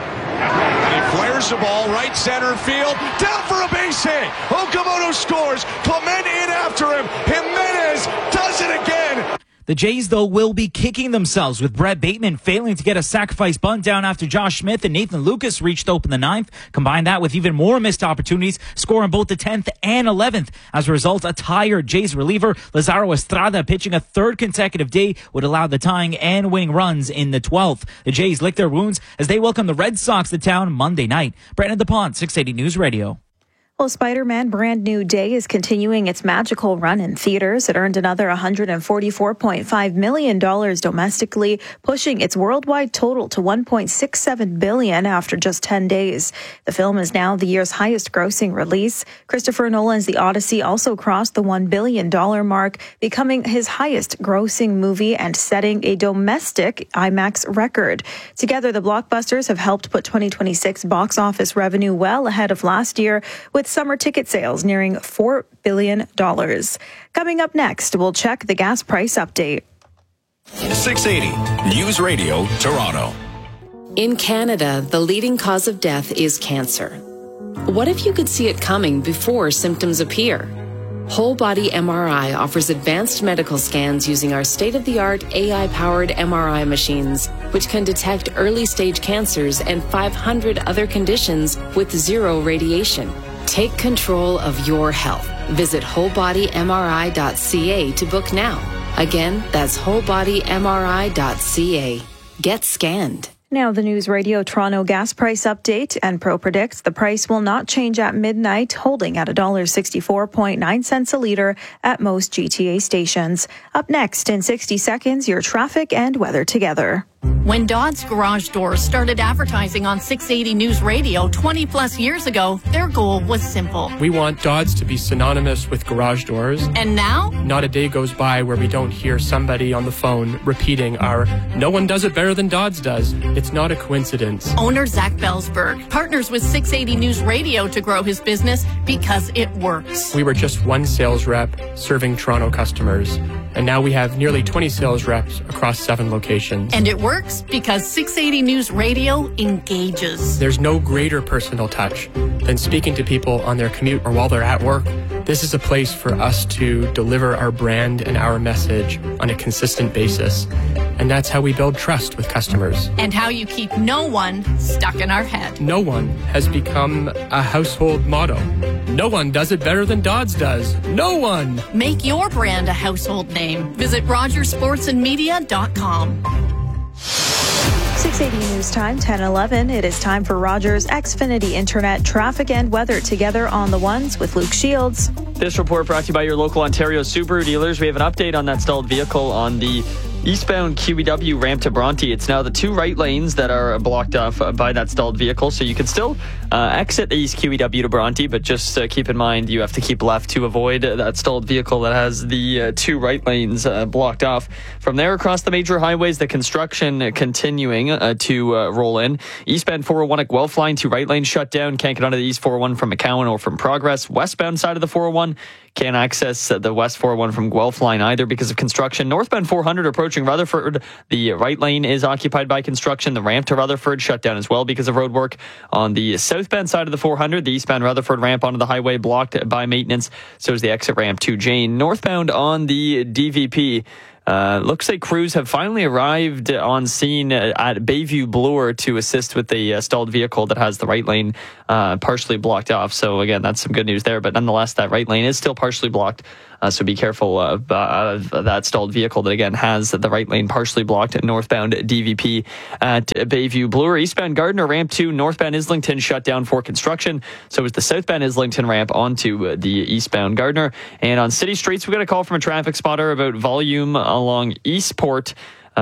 Speaker 9: Flares the ball, right center field, down for a base hit. Okamoto scores. Clement in after him. Jimenez does it again.
Speaker 6: The Jays, though, will be kicking themselves with Brett Bateman failing to get a sacrifice bunt down after Josh Smith and Nathan Lucas reached open the 9th. Combine that with even more missed opportunities, scoring both the 10th and 11th. As a result, a tired Jays reliever, Lazaro Estrada, pitching a 3rd consecutive day, would allow the tying and winning runs in the 12th. The Jays lick their wounds as they welcome the Red Sox to town Monday night. Brandon DuPont, 680 News Radio.
Speaker 15: Well, Spider-Man Brand New Day is continuing its magical run in theaters. It earned another $144.5 million domestically, pushing its worldwide total to $1.67 billion after just 10 days. The film is now the year's highest grossing release. Christopher Nolan's The Odyssey also crossed the $1 billion mark, becoming his highest grossing movie and setting a domestic IMAX record. Together, the blockbusters have helped put 2026 box office revenue well ahead of last year, with summer ticket sales nearing $4 billion. Coming up next, we'll check the gas price update.
Speaker 10: 680 News Radio, Toronto.
Speaker 21: In Canada, the leading cause of death is cancer. What if you could see it coming before symptoms appear? Whole Body MRI offers advanced medical scans using our state-of-the-art AI-powered MRI machines, which can detect early-stage cancers and 500 other conditions with zero radiation. Take control of your health. Visit wholebodymri.ca to book now. Again, that's wholebodymri.ca. Get scanned.
Speaker 15: Now the News Radio Toronto gas price update. Enpro predicts the price will not change at midnight, holding at $1.64.9 a liter at most GTA stations. Up next in 60 seconds, your traffic and weather together.
Speaker 23: When Dodds Garage Doors started advertising on 680 News Radio 20 plus years ago, their goal was simple.
Speaker 24: We want Dodds to be synonymous with garage doors.
Speaker 23: And now?
Speaker 24: Not a day goes by where we don't hear somebody on the phone repeating our "no one does it better than Dodds does." It's not a coincidence.
Speaker 23: Owner Zach Belsberg partners with 680 News Radio to grow his business because it works.
Speaker 24: We were just one sales rep serving Toronto customers, and now we have nearly 20 sales reps across 7 locations.
Speaker 23: And it works because 680 News Radio engages.
Speaker 24: There's no greater personal touch than speaking to people on their commute or while they're at work. This is a place for us to deliver our brand and our message on a consistent basis. And that's how we build trust with customers.
Speaker 23: And how you keep no one stuck in our head.
Speaker 24: No one has become a household motto. No one does it better than Dodds does. No one!
Speaker 23: Make your brand a household name. Visit RogersSportsandMedia.com.
Speaker 15: 680 News Time, 10:11. It is time for Rogers Xfinity Internet traffic and weather together on the ones with Luke Shields.
Speaker 12: This report brought to you by your local Ontario Subaru dealers. We have an update on that stalled vehicle on the Eastbound QEW ramp to Bronte. It's now the two right lanes that are blocked off by that stalled vehicle. So you can still exit East QEW to Bronte, but just keep in mind you have to keep left to avoid that stalled vehicle that has the two right lanes blocked off. From there across the major highways, the construction continuing to roll in. Eastbound 401 at Guelph line, two right lanes shut down. Can't get onto the East 401 from McCowan or from Progress. Westbound side of the 401, can't access the West 401 from Guelph line either because of construction. Northbound 400 approaching Rutherford, the right lane is occupied by construction. The ramp to Rutherford shut down as well because of road work. On the southbound side of the 400, the eastbound Rutherford ramp onto the highway blocked by maintenance. So is the exit ramp to Jane. Northbound on the DVP, looks like crews have finally arrived on scene at Bayview Bloor to assist with the stalled vehicle that has the right lane partially blocked off. So again, that's some good news there. But nonetheless, that right lane is still partially blocked. So be careful of that stalled vehicle that, again, has the right lane partially blocked at northbound DVP at Bayview Bloor. Eastbound Gardner ramp to northbound Islington shut down for construction. So is the southbound Islington ramp onto the eastbound Gardner. And on city streets, we got a call from a traffic spotter about volume along Eastport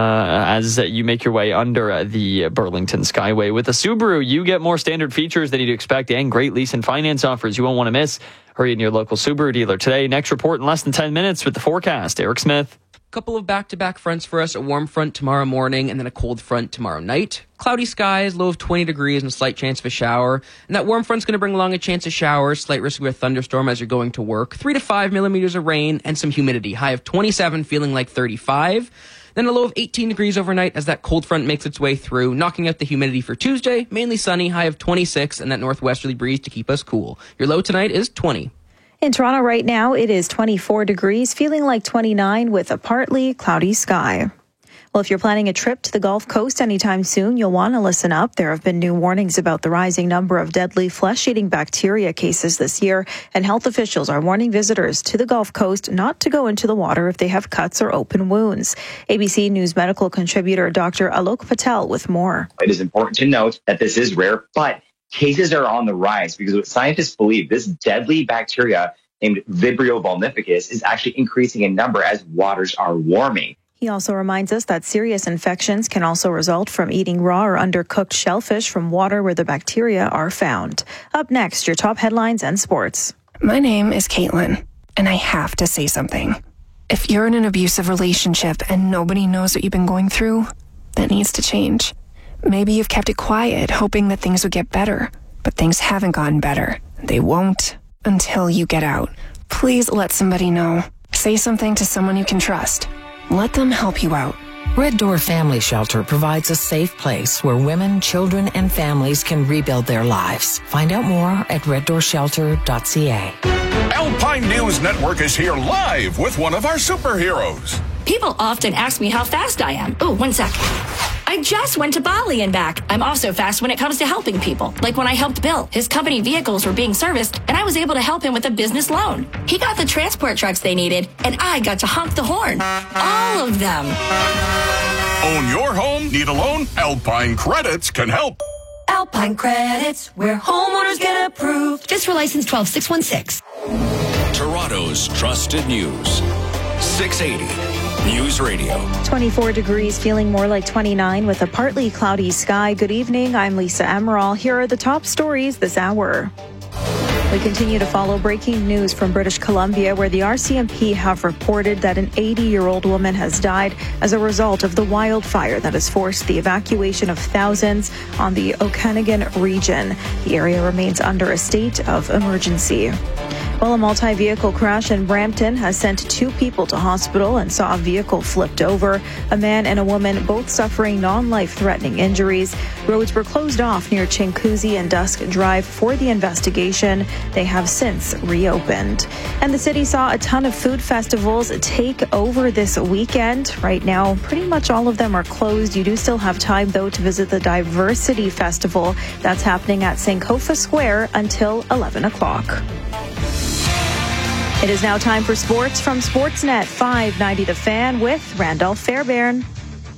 Speaker 12: as you make your way under the Burlington Skyway. With a Subaru, you get more standard features than you'd expect and great lease and finance offers you won't want to miss. Hurry in your local Subaru dealer today. Next report in less than 10 minutes with the forecast. Eric Smith.
Speaker 13: Couple of back-to-back fronts for us. A warm front tomorrow morning and then a cold front tomorrow night. Cloudy skies, low of 20 degrees and a slight chance of a shower. And that warm front's going to bring along a chance of showers, slight risk of a thunderstorm as you're going to work. 3 to 5 millimeters of rain and some humidity. High of 27, feeling like 35. Then a low of 18 degrees overnight as that cold front makes its way through, knocking out the humidity for Tuesday. Mainly sunny, high of 26 and that northwesterly breeze to keep us cool. Your low tonight is 20.
Speaker 15: In Toronto right now, it is 24 degrees, feeling like 29 with a partly cloudy sky. Well, if you're planning a trip to the Gulf Coast anytime soon, you'll want to listen up. There have been new warnings about the rising number of deadly flesh-eating bacteria cases this year, and health officials are warning visitors to the Gulf Coast not to go into the water if they have cuts or open wounds. ABC News medical contributor Dr. Alok Patel with more.
Speaker 2: It is important to note that this is rare, but cases are on the rise because what scientists believe, this deadly bacteria named Vibrio vulnificus is actually increasing in number as waters are warming.
Speaker 15: He also reminds us that serious infections can also result from eating raw or undercooked shellfish from water where the bacteria are found. Up next, your top headlines and sports.
Speaker 4: My name is Caitlin, and I have to say something. If you're in an abusive relationship and nobody knows what you've been going through, that needs to change. Maybe you've kept it quiet, hoping that things would get better, but things haven't gotten better. They won't until you get out. Please let somebody know. Say something to someone you can trust. Let them help you out.
Speaker 8: Red Door Family Shelter provides a safe place where women, children, and families can rebuild their lives. Find out more at reddoorshelter.ca.
Speaker 11: Alpine News Network is here live with one of our superheroes.
Speaker 19: People often ask me how fast I am. Oh, 1 sec. I just went to Bali and back. I'm also fast when it comes to helping people. Like when I helped Bill. His company vehicles were being serviced, and I was able to help him with a business loan. He got the transport trucks they needed, and I got to honk the horn. All of them.
Speaker 11: Own your home? Need a loan? Alpine Credits can help.
Speaker 19: Alpine Credits, where homeowners get approved. Just for license 12616.
Speaker 10: Toronto's trusted news. 680 News Radio.
Speaker 15: 24 degrees, feeling more like 29 with a partly cloudy sky. Good evening. I'm Lisa Emerald. Here are the top stories this hour. We continue to follow breaking news from British Columbia, where the RCMP have reported that an 80-year-old woman has died as a result of the wildfire that has forced the evacuation of thousands on the Okanagan region. The area remains under a state of emergency. Well, a multi-vehicle crash in Brampton has sent 2 people to hospital and saw a vehicle flipped over. A man and a woman both suffering non-life-threatening injuries. Roads were closed off near Chinguacousy and Dusk Drive for the investigation. They have since reopened. And the city saw a ton of food festivals take over this weekend. Right now, pretty much all of them are closed. You do still have time, though, to visit the Diversity Festival. That's happening at Sankofa Square until 11 o'clock. It is now time for sports from Sportsnet 590 The Fan with Randolph Fairbairn.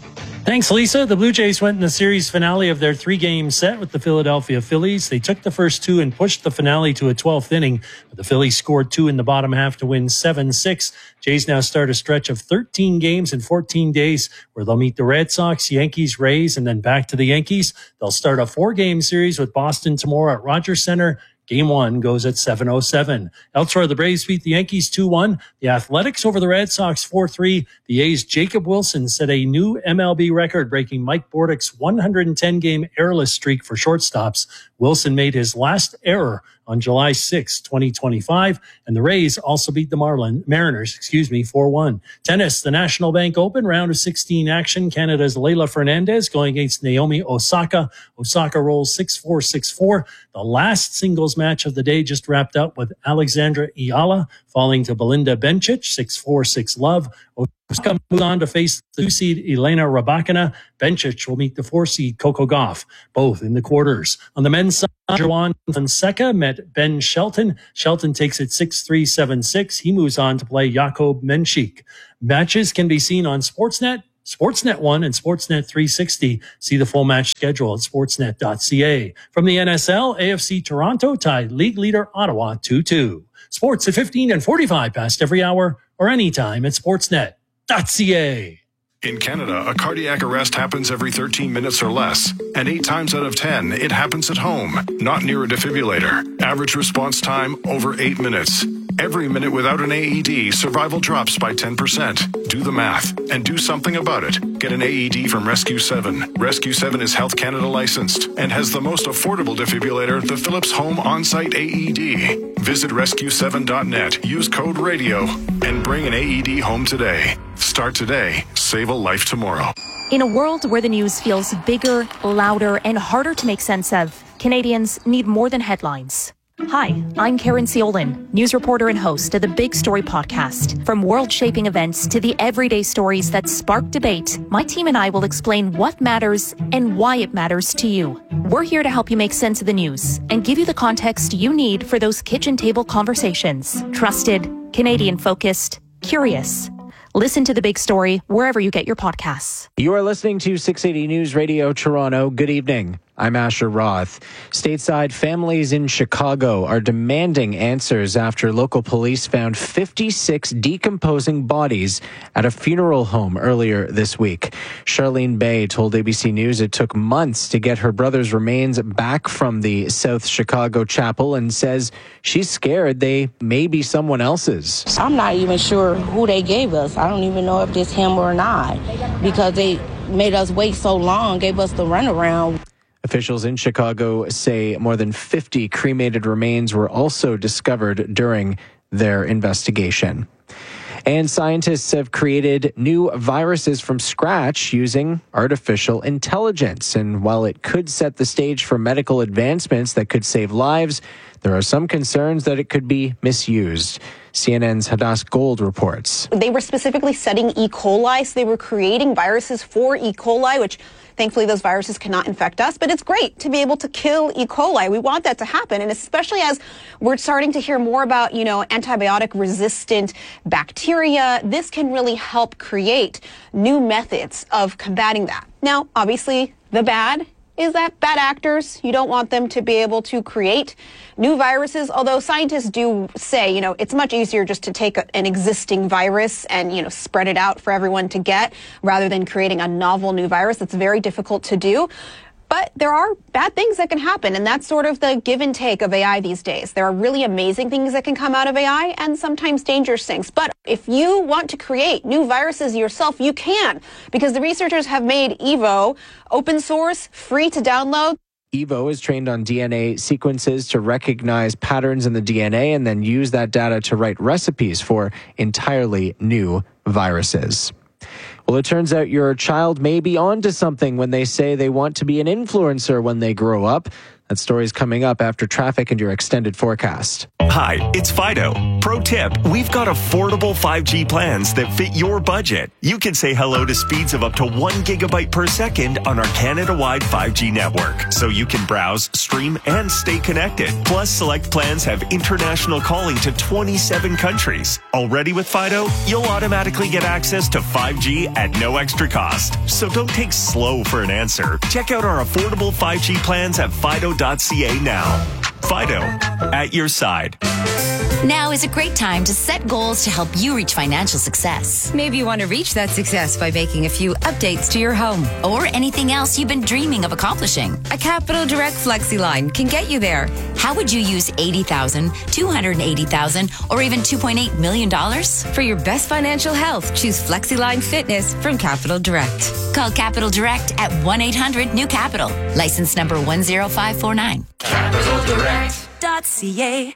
Speaker 28: Thanks, Lisa. The Blue Jays went in the series finale of their 3-game set with the Philadelphia Phillies. They took the first 2 and pushed the finale to a 12th inning. But the Phillies scored 2 in the bottom half to win 7-6. Jays now start a stretch of 13 games in 14 days where they'll meet the Red Sox, Yankees, Rays, and then back to the Yankees. They'll start a 4-game series with Boston tomorrow at Rogers Center. Game 1 goes at 7:07. Elsewhere, the Braves beat the Yankees 2-1. The Athletics over the Red Sox 4-3. The A's' Jacob Wilson set a new MLB record, breaking Mike Bordick's 110-game errorless streak for shortstops. Wilson made his last error on July 6, 2025, and the Rays also beat the Mariners 4-1. Tennis, the National Bank Open, round of 16 action. Canada's Leylah Fernandez going against Naomi Osaka. Osaka rolls 6-4, 6-4. The last singles match of the day just wrapped up with Alexandra Iala falling to Belinda Bencic, 6-4, 6-love. Osaka moves on to face the 2-seed Elena Rybakina. Bencic will meet the 4-seed Coco Gauff, both in the quarters. On the men's side, Joan Fonseca met Ben Shelton. Shelton takes it 6-3, 7-6. He moves on to play Jakob Menchik. Matches can be seen on Sportsnet, Sportsnet 1 and Sportsnet 360. See the full match schedule at sportsnet.ca. From the NSL, AFC Toronto tied league leader Ottawa 2-2. Sports at 15 and 45 past every hour or anytime at sportsnet.ca.
Speaker 11: In Canada, a cardiac arrest happens every 13 minutes or less, and 8 times out of 10, it happens at home, not near a defibrillator. Average response time, over 8 minutes. Every minute without an AED, survival drops by 10%. Do the math and do something about it. Get an AED from Rescue 7. Rescue 7 is Health Canada licensed and has the most affordable defibrillator, the Philips Home On-Site AED. Visit rescue7.net, use code RADIO, and bring an AED home today. Start today. Save a life tomorrow.
Speaker 5: In a world where the news feels bigger, louder, and harder to make sense of, Canadians need more than headlines. Hi, I'm Karen Ciolin, news reporter and host of the Big Story podcast. From world-shaping events to the everyday stories that spark debate, my team and I will explain what matters and why it matters to you. We're here to help you make sense of the news and give you the context you need for those kitchen table conversations. Trusted, Canadian-focused, curious. Listen to The Big Story wherever you get your podcasts.
Speaker 14: You are listening to 680 News Radio Toronto. Good evening. I'm Asher Roth. Stateside families in Chicago are demanding answers after local police found 56 decomposing bodies at a funeral home earlier this week. Charlene Bay told ABC News it took months to get her brother's remains back from the South Chicago chapel and says she's scared they may be someone else's.
Speaker 16: I'm not even sure who they gave us. I don't even know if it's him or not because they made us wait so long, gave us the runaround.
Speaker 14: Officials in Chicago say more than 50 cremated remains were also discovered during their investigation. And scientists have created new viruses from scratch using artificial intelligence. And while it could set the stage for medical advancements that could save lives, there are some concerns that it could be misused. CNN's Hadass Gold reports.
Speaker 17: They were specifically studying E. coli, so they were creating viruses for E. coli, which thankfully those viruses cannot infect us, but it's great to be able to kill E. coli. We want that to happen, and especially as we're starting to hear more about, antibiotic-resistant bacteria, this can really help create new methods of combating that. Now, obviously, the bad is that bad actors, you don't want them to be able to create new viruses, although scientists do say, it's much easier just to take an existing virus and, spread it out for everyone to get rather than creating a novel new virus. That's very difficult to do. But there are bad things that can happen, and that's sort of the give and take of AI these days. There are really amazing things that can come out of AI and sometimes dangerous things. But if you want to create new viruses yourself, you can, because the researchers have made Evo open source, free to download.
Speaker 14: Evo is trained on DNA sequences to recognize patterns in the DNA and then use that data to write recipes for entirely new viruses. Well, it turns out your child may be onto something when they say they want to be an influencer when they grow up. That story's coming up after traffic and your extended forecast.
Speaker 1: Hi, it's Fido. Pro tip, we've got affordable 5G plans that fit your budget. You can say hello to speeds of up to 1 gigabyte per second on our Canada-wide 5G network. So you can browse, stream, and stay connected. Plus, select plans have international calling to 27 countries. Already with Fido, you'll automatically get access to 5G at no extra cost. So don't take slow for an answer. Check out our affordable 5G plans at fido.ca now. Fido, at your side.
Speaker 7: Now is a great time to set goals to help you reach financial success. Maybe you want to reach that success by making a few updates to your home or anything else you've been dreaming of accomplishing. A Capital Direct FlexiLine can get you there. How would you use $80,000, $280,000, or even $2.8 million? For your best financial health, choose FlexiLine Fitness from Capital Direct. Call Capital Direct at 1-800-NEW-CAPITAL. License number 10549. CapitalDirect.ca.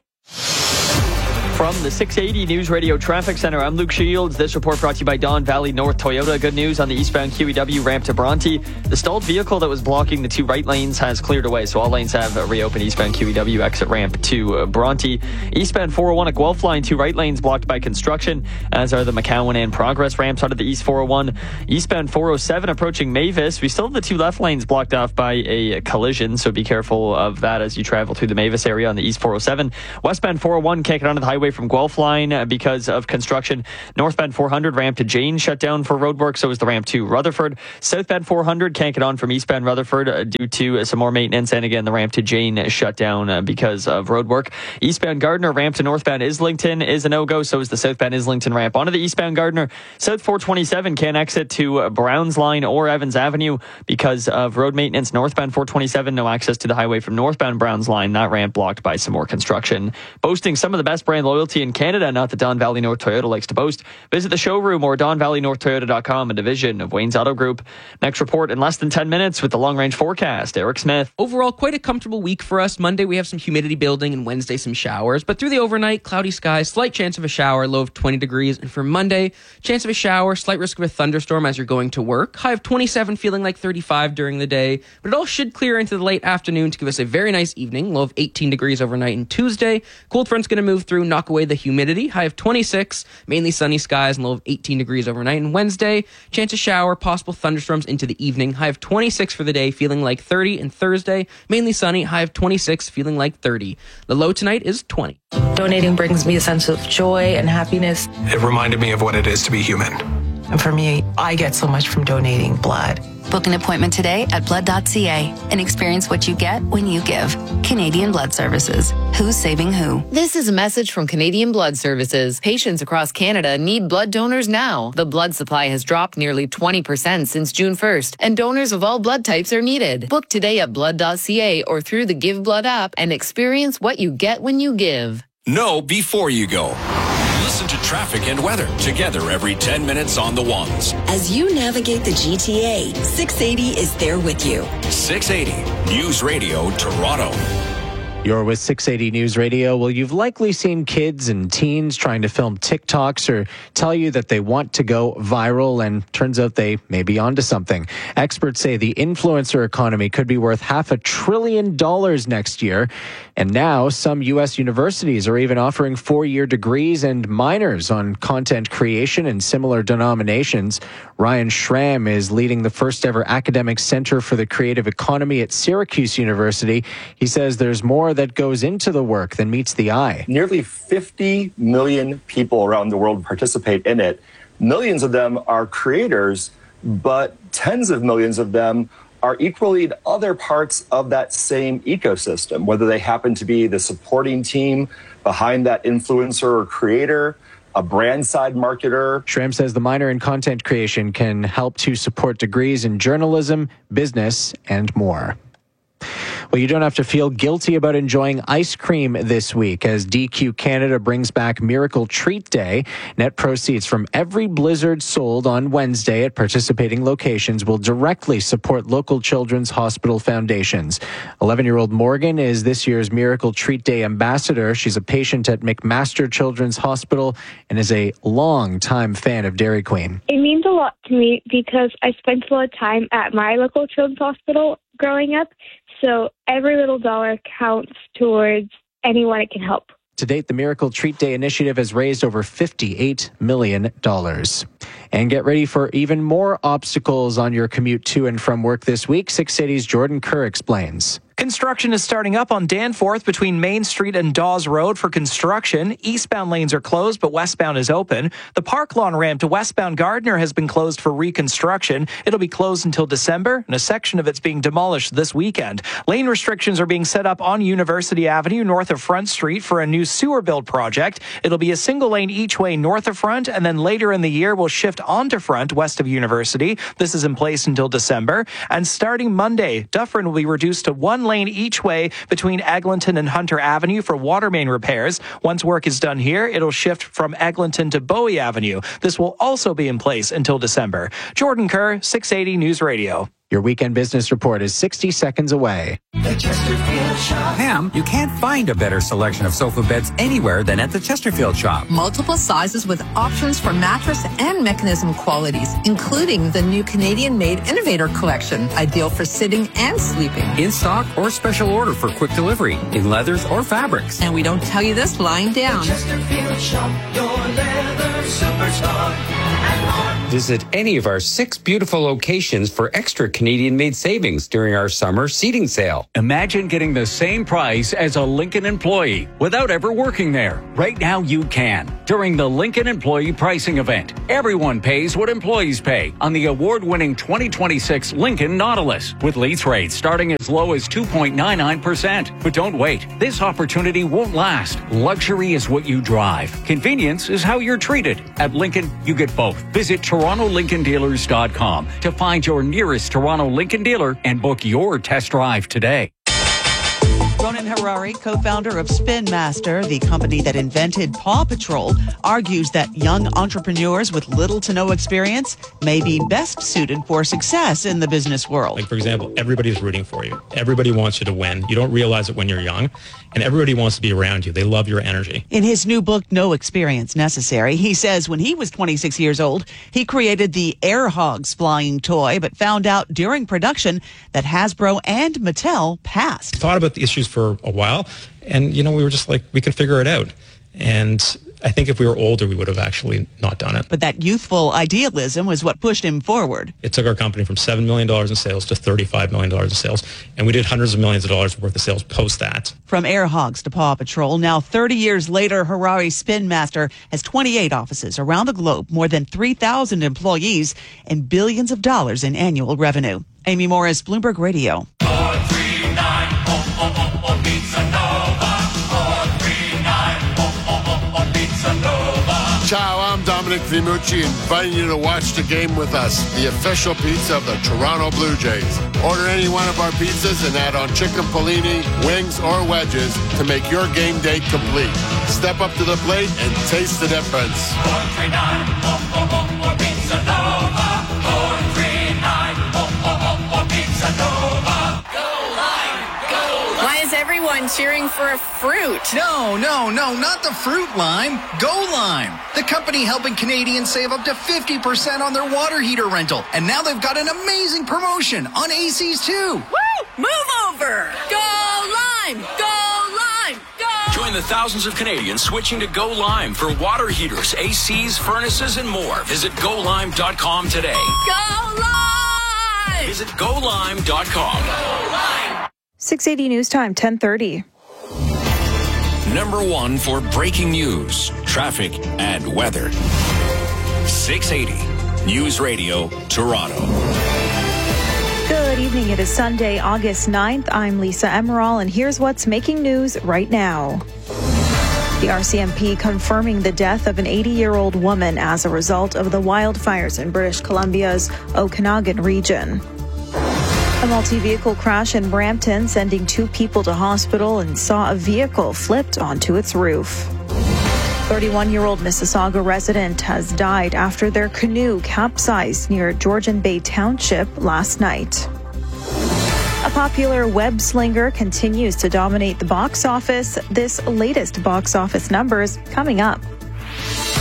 Speaker 12: From the 680 News Radio Traffic Center, I'm Luke Shields. This report brought to you by Don Valley North Toyota. Good news on the eastbound QEW ramp to Bronte. The stalled vehicle that was blocking the two right lanes has cleared away, so all lanes have reopened. Eastbound QEW exit ramp to Bronte. Eastbound 401 at Guelph Line, two right lanes blocked by construction, as are the McCowan and Progress ramps out of the East 401. Eastbound 407 approaching Mavis. We still have the two left lanes blocked off by a collision, so be careful of that as you travel through the Mavis area on the East 407. Westbound 401 can't get onto the highway from Guelph Line because of construction. Northbound 400 ramp to Jane shut down for roadwork, so is the ramp to Rutherford. Southbound 400 can't get on from eastbound Rutherford due to some more maintenance, and again the ramp to Jane is shut down because of roadwork. Eastbound Gardner ramp to northbound Islington is a no-go, so is the southbound Islington ramp. Onto the eastbound Gardner. South 427 can't exit to Browns Line or Evans Avenue because of road maintenance. Northbound 427 no access to the highway from northbound Browns Line. That ramp blocked by some more construction. Boasting some of the best brand loyalty in Canada, not that Don Valley North Toyota likes to boast. Visit the showroom or DonValleyNorthToyota.com, a division of Wayne's Auto Group. Next report in less than 10 minutes with the long-range forecast. Eric Smith.
Speaker 13: Overall, quite a comfortable week for us. Monday, we have some humidity building, and Wednesday, some showers. But through the overnight, cloudy skies, slight chance of a shower, low of 20 degrees. And for Monday, chance of a shower, slight risk of a thunderstorm as you're going to work. High of 27, feeling like 35 during the day. But it all should clear into the late afternoon to give us a very nice evening. Low of 18 degrees overnight. And Tuesday, cold front's going to move through, knock away the humidity. High of 26, mainly sunny skies, and low of 18 degrees overnight. And Wednesday, chance of shower, possible thunderstorms into the evening. High of 26 for the day, feeling like 30. And Thursday, mainly sunny, high of 26, feeling like 30. The low tonight is 20.
Speaker 18: Donating brings me a sense of joy and happiness.
Speaker 20: It reminded me of what it is to be human.
Speaker 18: And for me, I get so much from donating blood.
Speaker 7: Book an appointment today at blood.ca and experience what you get when you give. Canadian Blood Services. Who's saving who?
Speaker 21: This is a message from Canadian Blood Services. Patients across Canada need blood donors now. The blood supply has dropped nearly 20% since June 1st, and donors of all blood types are needed. Book today at blood.ca or through the Give Blood app and experience what you get when you give.
Speaker 10: Know before you go. Listen to traffic and weather together every 10 minutes on the ones.
Speaker 22: As you navigate the GTA, 680 is there with you.
Speaker 10: 680 News Radio Toronto.
Speaker 14: You're with 680 News Radio. Well, you've likely seen kids and teens trying to film TikToks or tell you that they want to go viral, and turns out they may be onto something. Experts say the influencer economy could be worth $500 billion next year. And now some U.S. universities are even offering 4-year degrees and minors on content creation and similar denominations. Ryan Schramm is leading the first ever academic center for the creative economy at Syracuse University. He says there's more that goes into the work than meets the eye.
Speaker 25: Nearly 50 million people around the world participate in it. Millions of them are creators, but tens of millions of them are equally in other parts of that same ecosystem, whether they happen to be the supporting team behind that influencer or creator, a brand side marketer.
Speaker 14: Schramm says the minor in content creation can help to support degrees in journalism, business, and more. Well, you don't have to feel guilty about enjoying ice cream this week as DQ Canada brings back Miracle Treat Day. Net proceeds from every Blizzard sold on Wednesday at participating locations will directly support local children's hospital foundations. 11-year-old Morgan is this year's Miracle Treat Day ambassador. She's a patient at McMaster Children's Hospital and is a long-time fan of Dairy Queen.
Speaker 26: It means a lot to me because I spent a lot of time at my local children's hospital
Speaker 2: growing up, so every little dollar counts towards anyone it can help.
Speaker 14: To date, the Miracle Treat Day initiative has raised over $58 million. And get ready for even more obstacles on your commute to and from work this week. 680's Jordan Kerr explains.
Speaker 3: Construction is starting up on Danforth between Main Street and Dawes Road for construction. Eastbound lanes are closed, but westbound is open. The Park Lawn ramp to westbound Gardner has been closed for reconstruction. It'll be closed until December, and a section of it's being demolished this weekend. Lane restrictions are being set up on University Avenue north of Front Street for a new sewer build project. It'll be a single lane each way north of Front, and then later in the year will shift onto Front west of University. This is in place until December. And starting Monday, Dufferin will be reduced to one lane each way between Eglinton and Hunter Avenue for water main repairs. Once work is done here, it'll shift from Eglinton to Bowie Avenue. This will also be in place until December. Jordan Kerr, 680 News Radio.
Speaker 14: Your weekend business report is 60 seconds away.
Speaker 6: Pam, you can't find a better selection of sofa beds anywhere than at the Chesterfield shop.
Speaker 9: Multiple sizes with options for mattress and mechanism qualities, including the new Canadian-made Innovator Collection, ideal for sitting and sleeping.
Speaker 6: In stock or special order for quick delivery, in leathers or fabrics.
Speaker 9: And we don't tell you this lying down.
Speaker 6: Chesterfield shop, your leather superstar. Visit any of our 6 beautiful locations for extra Canadian-made savings during our summer seating sale.
Speaker 23: Imagine getting the same price as a Lincoln employee without ever working there. Right now you can. During the Lincoln Employee Pricing Event, everyone pays what employees pay on the award-winning 2026 Lincoln Nautilus, with lease rates starting as low as 2.99%. But don't wait. This opportunity won't last. Luxury is what you drive. Convenience is how you're treated. At Lincoln, you get both. Visit TorontoLincolnDealers.com to find your nearest Toronto Lincoln dealer and book your test drive today.
Speaker 24: Ronan Harari, co-founder of Spin Master, the company that invented Paw Patrol, argues that young entrepreneurs with little to no experience may be best suited for success in the business world.
Speaker 26: Like, for example, everybody's rooting for you. Everybody wants you to win. You don't realize it when you're young, and everybody wants to be around you. They love your energy.
Speaker 24: In his new book, No Experience Necessary, he says when he was 26 years old, he created the Air Hogs flying toy, but found out during production that Hasbro and Mattel passed.
Speaker 26: Thought about the issues for a while, and we were just like, we could figure it out. And I think if we were older, we would have actually not done it.
Speaker 24: But that youthful idealism was what pushed him forward.
Speaker 26: It took our company from $7 million in sales to $35 million in sales, and we did hundreds of millions of dollars worth of sales post that.
Speaker 24: From Air Hogs to Paw Patrol, now 30 years later, Harari Spin Master has 28 offices around the globe, more than 3,000 employees, and billions of dollars in annual revenue. Amy Morris, Bloomberg Radio.
Speaker 27: Ciao, I'm Dominic Vimucci, inviting you to watch the game with us, the official pizza of the Toronto Blue Jays. Order any one of our pizzas and add on chicken polini, wings, or wedges to make your game day complete. Step up to the plate and taste the difference.
Speaker 29: 439 Pizza Nova. 439 Pizza Nova.
Speaker 30: Why is everyone cheering for a fruit?
Speaker 31: No, not the fruit lime. Go Lime, the company helping Canadians save up to 50% on their water heater rental. And now they've got an amazing promotion on ACs too.
Speaker 30: Woo! Move over! Go Lime! Go Lime! Go!
Speaker 10: Join the thousands of Canadians switching to Go Lime for water heaters, ACs, furnaces, and more. Visit GoLime.com today.
Speaker 30: Go Lime!
Speaker 10: Visit GoLime.com. Go Lime!
Speaker 15: 680 News Time, 10:30.
Speaker 10: Number 1 for breaking news, traffic, and weather. 680 News Radio, Toronto.
Speaker 15: Good evening. It is Sunday, August 9th. I'm Lisa Emerald, and here's what's making news right now. The RCMP confirming the death of an 80-year-old woman as a result of the wildfires in British Columbia's Okanagan region. A multi-vehicle crash in Brampton, sending 2 people to hospital, and saw a vehicle flipped onto its roof. 31-year-old Mississauga resident has died after their canoe capsized near Georgian Bay Township last night. A popular web slinger continues to dominate the box office. This latest box office numbers coming up.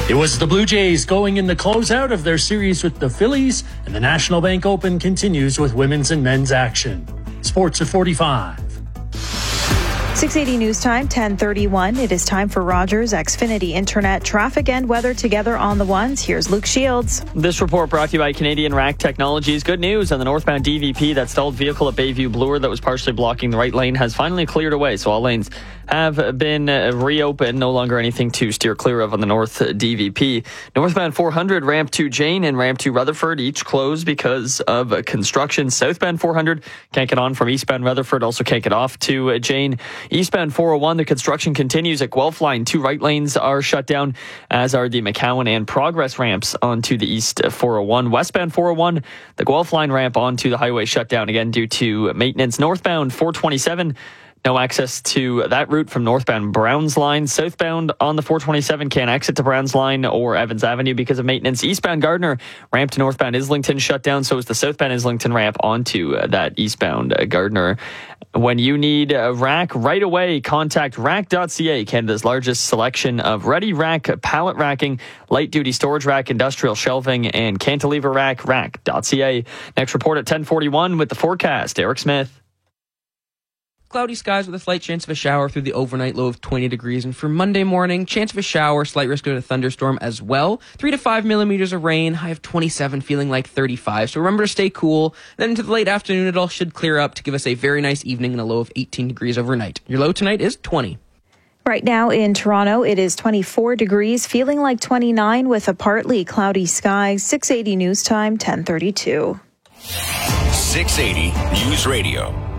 Speaker 1: It was the Blue Jays going in the closeout of their series with the Phillies, and the National Bank Open continues with women's and men's action. Sports at 45.
Speaker 15: 680 News Time, 10:31. It is time for Rogers Xfinity Internet traffic and weather together on the ones. Here's Luke Shields.
Speaker 4: This report brought to you by Canadian Rack Technologies. Good news on the northbound DVP. That stalled vehicle at Bayview Bloor that was partially blocking the right lane has finally cleared away. So all lanes have been reopened. No longer anything to steer clear of on the north DVP. Northbound 400, ramp to Jane and ramp to Rutherford, each closed because of construction. Southbound 400 can't get on from eastbound Rutherford. Also can't get off to Jane. Eastbound 401, the construction continues at Guelph Line. 2 right lanes are shut down, as are the McCowan and Progress ramps onto the East 401. Westbound 401, the Guelph Line ramp onto the highway shut down again due to maintenance. Northbound 427, no access to that route from northbound Browns Line. Southbound on the 427 can't exit to Browns Line or Evans Avenue because of maintenance. Eastbound Gardner ramp to northbound Islington shut down. So is the southbound Islington ramp onto that eastbound Gardner. When you need a rack right away, contact rack.ca, Canada's largest selection of ready rack, pallet racking, light duty storage rack, industrial shelving, and cantilever rack. Rack.ca. Next report at 10:41 with the forecast. Eric Smith.
Speaker 5: Cloudy skies with a slight chance of a shower through the overnight low of 20 degrees. And for Monday morning, chance of a shower, slight risk of a thunderstorm as well. 3 to 5 millimeters of rain, high of 27, feeling like 35. So remember to stay cool. Then into the late afternoon, it all should clear up to give us a very nice evening and a low of 18 degrees overnight. Your low tonight is 20.
Speaker 15: Right now in Toronto, it is 24 degrees, feeling like 29 with a partly cloudy sky. 680 News Time, 10:32.
Speaker 10: 680 News Radio.